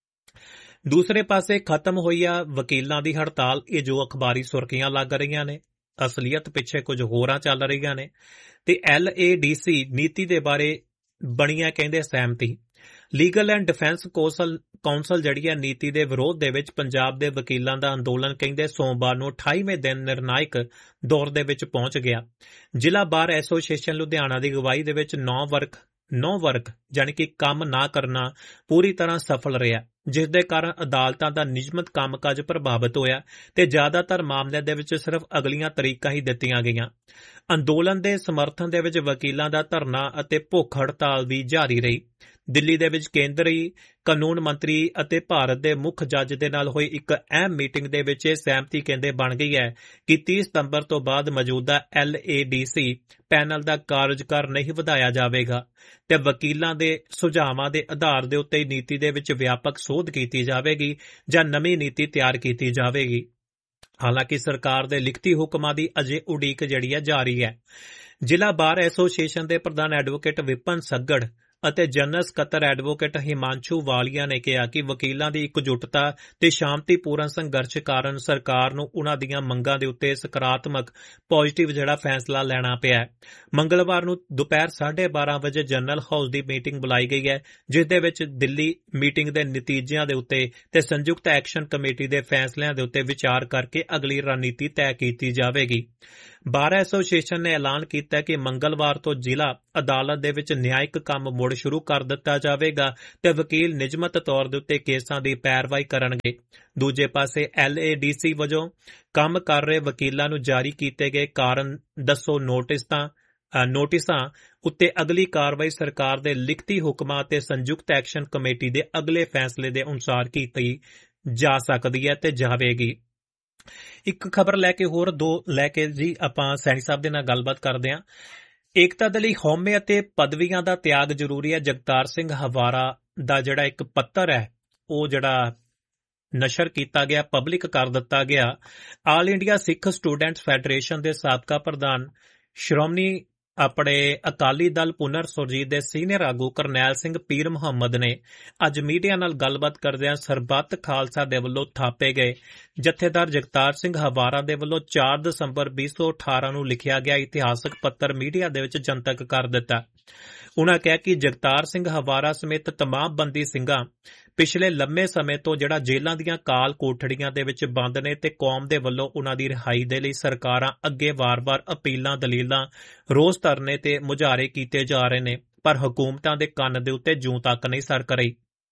B: ਦੂਸਰੇ ਪਾਸੇ ਖਤਮ ਹੋਈ ਆ ਵਕੀਲਾਂ ਦੀ ਹੜਤਾਲ, ਇਹ ਜੋ ਅਖਬਾਰੀ ਸੁਰਖੀਆਂ ਲੱਗ ਰਹੀਆਂ ਨੇ, ਅਸਲੀਅਤ ਪਿੱਛੇ ਕੁਝ ਹੋਰਾਂ ਚੱਲ ਰਹੀਆਂ ਨੇ। ਤੇ ਐਲ ਏ ਡੀ ਸੀ ਨੀਤੀ ਦੇ ਬਾਰੇ ਬਣੀਆਂ ਕਹਿੰਦੇ ਸਹਿਮਤੀ। Legal and defence council council ਜਿਹੜੀ ਹੈ ਨੀਤੀ ਦੇ ਵਿਰੋਧ ਦੇ ਵਿੱਚ ਪੰਜਾਬ ਦੇ ਵਕੀਲਾਂ ਦਾ ਅੰਦੋਲਨ ਕਹਿੰਦੇ ਸੋਮਵਾਰ ਨੂੰ ਅਠਾਈਵੇਂ ਦਿਨ ਨਿਰਣਾਇਕ ਦੌਰ ਦੇ ਵਿੱਚ ਪਹੁੰਚ ਗਿਆ। ਜ਼ਿਲ੍ਹਾ ਬਾਰ ਐਸੋਸੀਏਸ਼ਨ ਲੁਧਿਆਣਾ ਦੀ ਅਗਵਾਈ ਦੇ ਵਿੱਚ ਨੌ ਵਰਗ ਨੌ ਵਰਗ ਜਾਣੀ ਕਿ ਕੰਮ ਨਾ ਕਰਨਾ ਪੂਰੀ ਤਰ੍ਹਾਂ ਸਫਲ ਰਿਹਾ, ਜਿਸ ਦੇ ਕਾਰਨ ਅਦਾਲਤਾਂ ਦਾ ਨਿਯਮਤ ਕੰਮਕਾਜ ਪ੍ਰਭਾਵਿਤ ਹੋਇਆ ਤੇ ਜ਼ਿਆਦਾਤਰ ਮਾਮਲਿਆਂ ਦੇ ਵਿੱਚ ਸਿਰਫ ਅਗਲੀਆਂ ਤਰੀਕਾਂ ਹੀ ਦਿੱਤੀਆਂ ਗਈਆਂ। ਅੰਦੋਲਨ ਦੇ ਸਮਰਥਨ ਦੇ ਵਿੱਚ ਵਕੀਲਾਂ ਦਾ ਧਰਨਾ ਅਤੇ ਭੁੱਖ ਹੜਤਾਲ ਵੀ ਜਾਰੀ ਰਹੀ। ਦਿੱਲੀ ਦੇ ਵਿੱਚ ਕੇਂਦਰੀ ਕਾਨੂੰਨ ਮੰਤਰੀ ਅਤੇ ਭਾਰਤ ਦੇ ਮੁੱਖ ਜੱਜ ਦੇ ਨਾਲ ਹੋਈ ਇੱਕ ਅਹਿਮ ਮੀਟਿੰਗ ਦੇ ਵਿੱਚ ਇਹ ਸਹਿਮਤੀ ਕਹਿੰਦੇ ਬਣ ਗਈ ਹੈ ਕਿ ਤੀਹ ਸਤੰਬਰ ਤੋਂ ਬਾਅਦ ਮੌਜੂਦਾ L A D C panel ਦਾ ਕਾਰਜਕਾਲ ਨਹੀਂ ਵਧਾਇਆ ਜਾਵੇਗਾ ਤੇ ਵਕੀਲਾਂ ਦੇ ਸੁਝਾਵਾਂ ਦੇ ਆਧਾਰ ਦੇ ਉੱਤੇ ਨੀਤੀ ਦੇ ਵਿੱਚ ਵਿਆਪਕ ਸੋਧ ਕੀਤੀ ਜਾਵੇਗੀ ਜਾਂ ਨਵੀਂ ਨੀਤੀ ਤਿਆਰ ਕੀਤੀ ਜਾਵੇਗੀ। ਹਾਲਾਂਕਿ ਸਰਕਾਰ ਦੇ ਲਿਖਤੀ ਹੁਕਮਾਂ ਦੀ ਅਜੇ ਉਡੀਕ ਜਿਹੜੀ ਹੈ ਜਾਰੀ ਹੈ। ਜ਼ਿਲ੍ਹਾ ਬਾਰ ਐਸੋਸੀਏਸ਼ਨ ਦੇ ਪ੍ਰਧਾਨ ਐਡਵੋਕੇਟ ਵਿਪਨ ਸੱਗੜ ਅਤੇ ਜਨਰਲ ਸਕੱਤਰ ਐਡਵੋਕੇਟ ਹਿਮਾਂਸ਼ੂ ਵਾਲੀਆ ਨੇ ਕਿਹਾ ਕਿ ਵਕੀਲਾਂ ਦੀ ਇਕਜੁੱਟਤਾ ਤੇ ਸ਼ਾਂਤੀਪੂਰਨ ਸੰਘਰਸ਼ ਕਾਰਨ ਸਰਕਾਰ ਨੂੰ ਉਨ੍ਹਾਂ ਦੀਆਂ ਮੰਗਾਂ ਦੇ ਉੱਤੇ ਸਕਾਰਾਤਮਕ ਪੋਜ਼ਿਟਿਵ ਜਿਹੜਾ ਫੈਸਲਾ ਲੈਣਾ ਪਿਆ ਹੈ। ਮੰਗਲਵਾਰ ਨੂੰ ਦੁਪਹਿਰ ਸਾਢੇ ਬਾਰਾਂ ਵਜੇ ਜਨਰਲ ਹਾਊਸ ਦੀ ਮੀਟਿੰਗ ਬੁਲਾਈ ਗਈ ਹੈ, ਜਿਸ ਦੇ ਵਿੱਚ ਦਿੱਲੀ ਮੀਟਿੰਗ ਦੇ ਨਤੀਜਿਆਂ ਦੇ ਉੱਤੇ ਤੇ ਸੰਯੁਕਤ ਐਕਸ਼ਨ ਕਮੇਟੀ ਦੇ ਫੈਸਲਿਆਂ ਦੇ ਉੱਤੇ ਵਿਚਾਰ ਕਰਕੇ ਅਗਲੀ ਰਣਨੀਤੀ ਤੈਅ ਕੀਤੀ ਜਾਵੇਗੀ। ਬਾਰ ਐਸੋਸੀਏਸ਼ਨ ਨੇ ਐਲਾਨ ਕੀਤਾ ਕਿ ਮੰਗਲਵਾਰ ਤੋਂ ਜ਼ਿਲ੍ਹਾ ਅਦਾਲਤ ਦੇ ਵਿੱਚ ਨਿਆਇਕ ਕੰਮ ਮੁੜ ਸ਼ੁਰੂ ਕਰ ਦਿੱਤਾ ਜਾਵੇਗਾ ਤੇ ਵਕੀਲ ਨਿਯਮਤ ਤੌਰ ਦੇ ਉੱਤੇ ਕੇਸਾਂ ਦੀ ਪੈਰਵਾਈ ਕਰਨਗੇ। ਦੂਜੇ ਪਾਸੇ ਐਲ ਏ ਡੀ ਸੀ ਵਜੋਂ ਕੰਮ ਕਰ ਰਹੇ ਵਕੀਲਾਂ ਨੂੰ ਜਾਰੀ ਕੀਤੇ ਗਏ ਕਾਰਨ ਦੱਸੋ ਨੋਟਿਸਾਂ ਨੋਟਿਸਾਂ ਉੱਤੇ ਅਗਲੀ ਕਾਰਵਾਈ ਸਰਕਾਰ ਦੇ ਲਿਖਤੀ ਹੁਕਮਾਂ ਅਤੇ ਸੰਯੁਕਤ ਐਕਸ਼ਨ ਕਮੇਟੀ ਦੇ ਅਗਲੇ ਫੈਸਲੇ ਦੇ ਅਨੁਸਾਰ ਕੀਤੀ ਜਾ ਸਕਦੀ ਹੈ ਤੇ ਜਾਵੇਗੀ। ਇੱਕ ਖਬਰ ਲੈ ਕੇ ਹੋਰ ਦੋ ਲੈ ਕੇ ਜੀ ਆਪਾਂ ਸੈਣੀ ਸਾਹਿਬ ਦੇ ਨਾਲ ਗੱਲਬਾਤ ਕਰਦੇ ਹਾਂ। ਏਕਤਾ ਦੇ ਲਈ ਹਉਮੈ ਅਤੇ ਪਦਵੀਆਂ ਦਾ ਤਿਆਗ ਜ਼ਰੂਰੀ ਹੈ। ਜਗਤਾਰ ਸਿੰਘ ਹਵਾਰਾ ਦਾ ਜਿਹੜਾ ਇੱਕ ਪੱਤਰ ਹੈ ਉਹ ਜਿਹੜਾ ਨਸ਼ਰ ਕੀਤਾ ਗਿਆ, ਪਬਲਿਕ ਕਰ ਦਿੱਤਾ ਗਿਆ। ਆਲ ਇੰਡੀਆ ਸਿੱਖ ਸਟੂਡੈਂਟਸ ਫੈਡਰੇਸ਼ਨ ਦੇ ਸਾਬਕਾ ਪ੍ਰਧਾਨ ਸ਼੍ਰੋਮਣੀ ਆਪਣੇ ਅਕਾਲੀ ਦਲ ਪੁਨਰ ਸੁਰਜੀਤ ਦੇ ਸੀਨੀਅਰ ਆਗੂ ਕਰਨੈਲ ਸਿੰਘ ਪੀਰ ਮੁਹੰਮਦ ਨੇ ਅੱਜ ਮੀਡੀਆ ਨਾਲ ਗੱਲਬਾਤ ਕਰਦਿਆਂ ਸਰਬੱਤ ਖਾਲਸਾ ਦੇ ਵੱਲੋਂ ਥਾਪੇ ਗਏ ਜਥੇਦਾਰ ਜਗਤਾਰ ਸਿੰਘ ਹਵਾਰਾ ਦੇ ਵੱਲੋਂ ਚਾਰ ਦਸੰਬਰ ਵੀਹ ਸੌ ਅਠਾਰਾਂ ਨੂੰ ਲਿਖਿਆ ਗਿਆ ਇਤਿਹਾਸਕ ਪੱਤਰ ਮੀਡੀਆ ਦੇ ਵਿੱਚ ਜਨਤਕ ਕਰ ਦਿੱਤਾ। ਉਨ੍ਹਾਂ ਕਿਹਾ ਕਿ ਜਗਤਾਰ ਸਿੰਘ ਹਵਾਰਾ ਸਮੇਤ ਤਮਾਮ ਬੰਦੀ ਸਿੰਘਾਂ ਪਿਛਲੇ ਲੰਮੇ ਸਮੇਂ ਤੋਂ ਜਿਹੜਾ ਜੇਲ੍ਹਾਂ ਦੀਆਂ ਕਾਲ ਕੋਠੜੀਆਂ ਦੇ ਵਿੱਚ ਬੰਦ ਨੇ ਤੇ ਕੌਮ ਦੇ ਵੱਲੋਂ ਉਨ੍ਹਾਂ ਦੀ ਰਿਹਾਈ ਦੇ ਲਈ ਸਰਕਾਰਾਂ ਅੱਗੇ ਵਾਰ-ਵਾਰ ਅਪੀਲਾਂ, ਦਲੀਲਾਂ, ਰੋਸ ਧਰਨੇ ਤੇ ਮੁਜ਼ਾਹਰੇ ਕੀਤੇ ਜਾ ਰਹੇ ਨੇ, ਪਰ ਹਕੂਮਤਾਂ ਦੇ ਕੰਨ ਦੇ ਉੱਤੇ ਜੂੰ ਤੱਕ ਨਹੀਂ ਸਰਕ ਰਹੀ।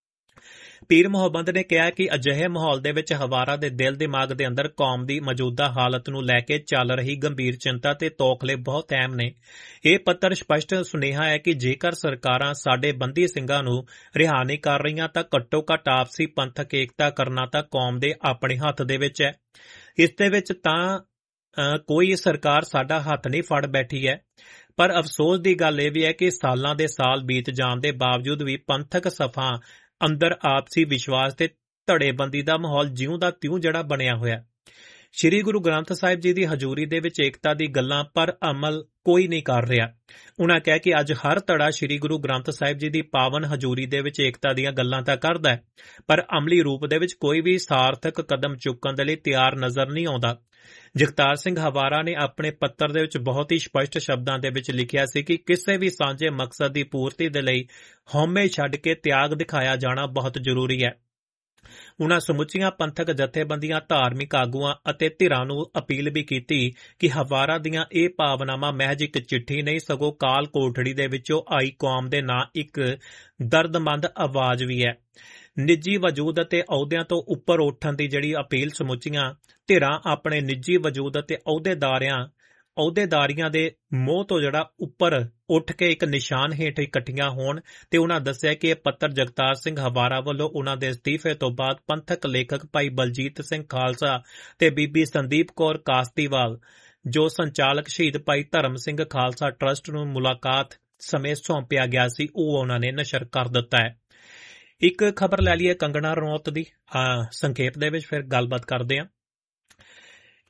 B: ਪੀਰ ਮੁਹੰਮਦ ਨੇ ਕਿਹਾ ਕਿ ਅਜਿਹੇ ਮਾਹੌਲ ਦੇ ਵਿੱਚ ਹਵਾਰਾ ਦੇ ਦਿਲ ਦਿਮਾਗ ਦੇ ਅੰਦਰ ਕੌਮ ਦੀ ਮੌਜੂਦਾ ਹਾਲਤ ਨੂੰ ਲੈ ਕੇ ਚੱਲ ਰਹੀ ਗੰਭੀਰ ਚਿੰਤਾ ਤੇ ਤੌਖਲੇ ਬਹੁਤ ਅਹਿਮ ਨੇ। ਇਹ ਪੱਤਰ ਸਪਸ਼ਟ ਸੁਨੇਹਾ ਹੈ ਕਿ ਜੇਕਰ ਸਰਕਾਰਾਂ ਸਾਡੇ ਬੰਦੀ ਸਿੰਘਾਂ ਨੂੰ ਰਿਹਾ ਨਹੀਂ ਕਰ ਰਹੀਆਂ ਤਾਂ ਘੱਟੋ ਘੱਟ ਆਪਸੀ ਪੰਥਕ ਏਕਤਾ ਕਰਨਾ ਤਾਂ ਕੌਮ ਦੇ ਆਪਣੇ ਹੱਥ ਦੇ ਵਿੱਚ ਹੈ। ਇਸ ਦੇ ਵਿੱਚ ਤਾਂ ਕੋਈ ਸਰਕਾਰ ਸਾਡਾ ਹੱਥ ਨਹੀਂ ਫੜ ਬੈਠੀ ਹੈ, ਪਰ ਅਫਸੋਸ ਦੀ ਗੱਲ ਇਹ ਵੀ ਹੈ ਕਿ ਸਾਲਾਂ ਦੇ ਸਾਲ ਬੀਤ ਜਾਣ ਦੇ ਬਾਵਜੂਦ ਵੀ ਪੰਥਕ ਸਫਾ ਅੰਦਰ ਆਪਸੀ ਵਿਸ਼ਵਾਸ ਤੇ ਧੜੇਬੰਦੀ ਦਾ ਮਾਹੌਲ ਜਿਉਂ ਦਾ ਤਿਉਂ ਜਿਹੜਾ ਬਣਿਆ ਹੋਇਆ। ਸ਼੍ਰੀ ਗੁਰੂ ਗ੍ਰੰਥ ਸਾਹਿਬ ਜੀ ਦੀ ਹਜ਼ੂਰੀ ਦੇ ਵਿੱਚ ਏਕਤਾ ਦੀ ਗੱਲਾਂ ਪਰ ਅਮਲ ਕੋਈ ਨਹੀਂ ਕਰ ਰਿਹਾ। ਉਨ੍ਹਾਂ ਕਿਹਾ ਕਿ ਅੱਜ ਹਰ ਧੜਾ ਸ਼੍ਰੀ ਗੁਰੂ ਗ੍ਰੰਥ ਸਾਹਿਬ ਜੀ ਦੀ ਪਾਵਨ ਹਜ਼ੂਰੀ ਦੇ ਵਿੱਚ ਏਕਤਾ ਦੀਆਂ ਗੱਲਾਂ ਤਾਂ ਕਰਦਾ ਹੈ, ਪਰ ਅਮਲੀ ਰੂਪ ਦੇ ਵਿੱਚ ਕੋਈ ਵੀ ਸਾਰਥਕ ਕਦਮ ਚੁੱਕਣ ਦੇ ਲਈ ਤਿਆਰ ਨਜ਼ਰ ਨਹੀਂ ਆਉਂਦਾ। ਜਗਤਾਰ ਸਿੰਘ ਹਵਾਰਾ ਨੇ ਆਪਣੇ ਪੱਤਰ ਦੇ ਵਿੱਚ ਬਹੁਤ ਹੀ ਸਪਸ਼ਟ ਸ਼ਬਦਾਂ ਦੇ ਵਿੱਚ ਲਿਖਿਆ ਸੀ ਕਿ ਕਿਸੇ ਵੀ ਸਾਂਝੇ ਮਕਸਦ ਦੀ ਪੂਰਤੀ ਦੇ ਲਈ ਹਉਮੈ ਛੱਡ ਕੇ ਤਿਆਗ ਦਿਖਾਇਆ ਜਾਣਾ ਬਹੁਤ ਜ਼ਰੂਰੀ ਹੈ। ਉਨ੍ਹਾਂ ਸਮੁੱਚੀਆਂ ਪੰਥਕ ਜਥੇਬੰਦੀਆਂ, ਧਾਰਮਿਕ ਆਗੂਆਂ ਅਤੇ ਧਿਰਾਂ ਨੂੰ ਅਪੀਲ ਵੀ ਕੀਤੀ ਕਿ ਹਵਾਰਾ ਦੀਆਂ ਇਹ ਭਾਵਨਾਵਾਂ ਮਹਿਜ ਇੱਕ ਚਿੱਠੀ ਨਹੀਂ ਸਗੋਂ ਕਾਲ ਕੋਠੜੀ ਦੇ ਵਿੱਚੋਂ ਆਈ ਕੌਮ ਦੇ ਨਾਂ ਇੱਕ ਦਰਦਮੰਦ ਆਵਾਜ਼ ਵੀ ਹੈ। ਨਿੱਜੀ ਵਜੂਦ ਅਤੇ ਅਹੁਦਿਆਂ ਤੋਂ ਉੱਪਰ ਉੱਠਣ ਦੀ ਜਿਹੜੀ ਅਪੀਲ ਸਮੁੱਚੀਆਂ ਧਿਰਾਂ ਆਪਣੇ ਨਿੱਜੀ ਵਜੂਦ ਅਤੇ ਅਹੁਦੇਦਾਰਿਆਂ ਅਹੁਦੇਦਾਰੀਆਂ ਦੇ ਮੋਹ ਤੋਂ ਜਿਹੜਾ ਉੱਪਰ ਉੱਠ ਕੇ ਇੱਕ ਨਿਸ਼ਾਨ ਹੇਠ ਇਕੱਠੀਆਂ ਹੋਣ ਤੇ ਉਨ੍ਹਾਂ ਦੱਸਿਆ ਕਿ ਇਹ ਪੱਤਰ ਜਗਤਾਰ ਸਿੰਘ ਹਵਾਰਾ ਵੱਲੋਂ ਉਨ੍ਹਾਂ ਦੇ ਅਸਤੀਫੇ ਤੋਂ ਬਾਅਦ ਪੰਥਕ ਲੇਖਕ ਭਾਈ ਬਲਜੀਤ ਸਿੰਘ ਖਾਲਸਾ ਤੇ ਬੀਬੀ ਸੰਦੀਪ ਕੌਰ ਕਾਸਤੀਵਾਲ ਜੋ ਸੰਚਾਲਕ ਸ਼ਹੀਦ ਭਾਈ ਧਰਮ ਸਿੰਘ ਖਾਲਸਾ ਟਰੱਸਟ ਨੂੰ ਮੁਲਾਕਾਤ ਸਮੇਂ ਸੌਂਪਿਆ ਗਿਆ ਸੀ, ਉਹ ਉਨ੍ਹਾਂ ਨੇ ਨਸ਼ਰ ਕਰ ਦਿੱਤਾ ਹੈ। ਇੱਕ ਖਬਰ ਲੈ ਲਈਏ ਕੰਗਣਾ ਰਣੌਤ ਦੀ, ਸੰਖੇਪ ਦੇ ਵਿੱਚ ਫਿਰ ਗੱਲਬਾਤ ਕਰਦੇ ਹਾਂ।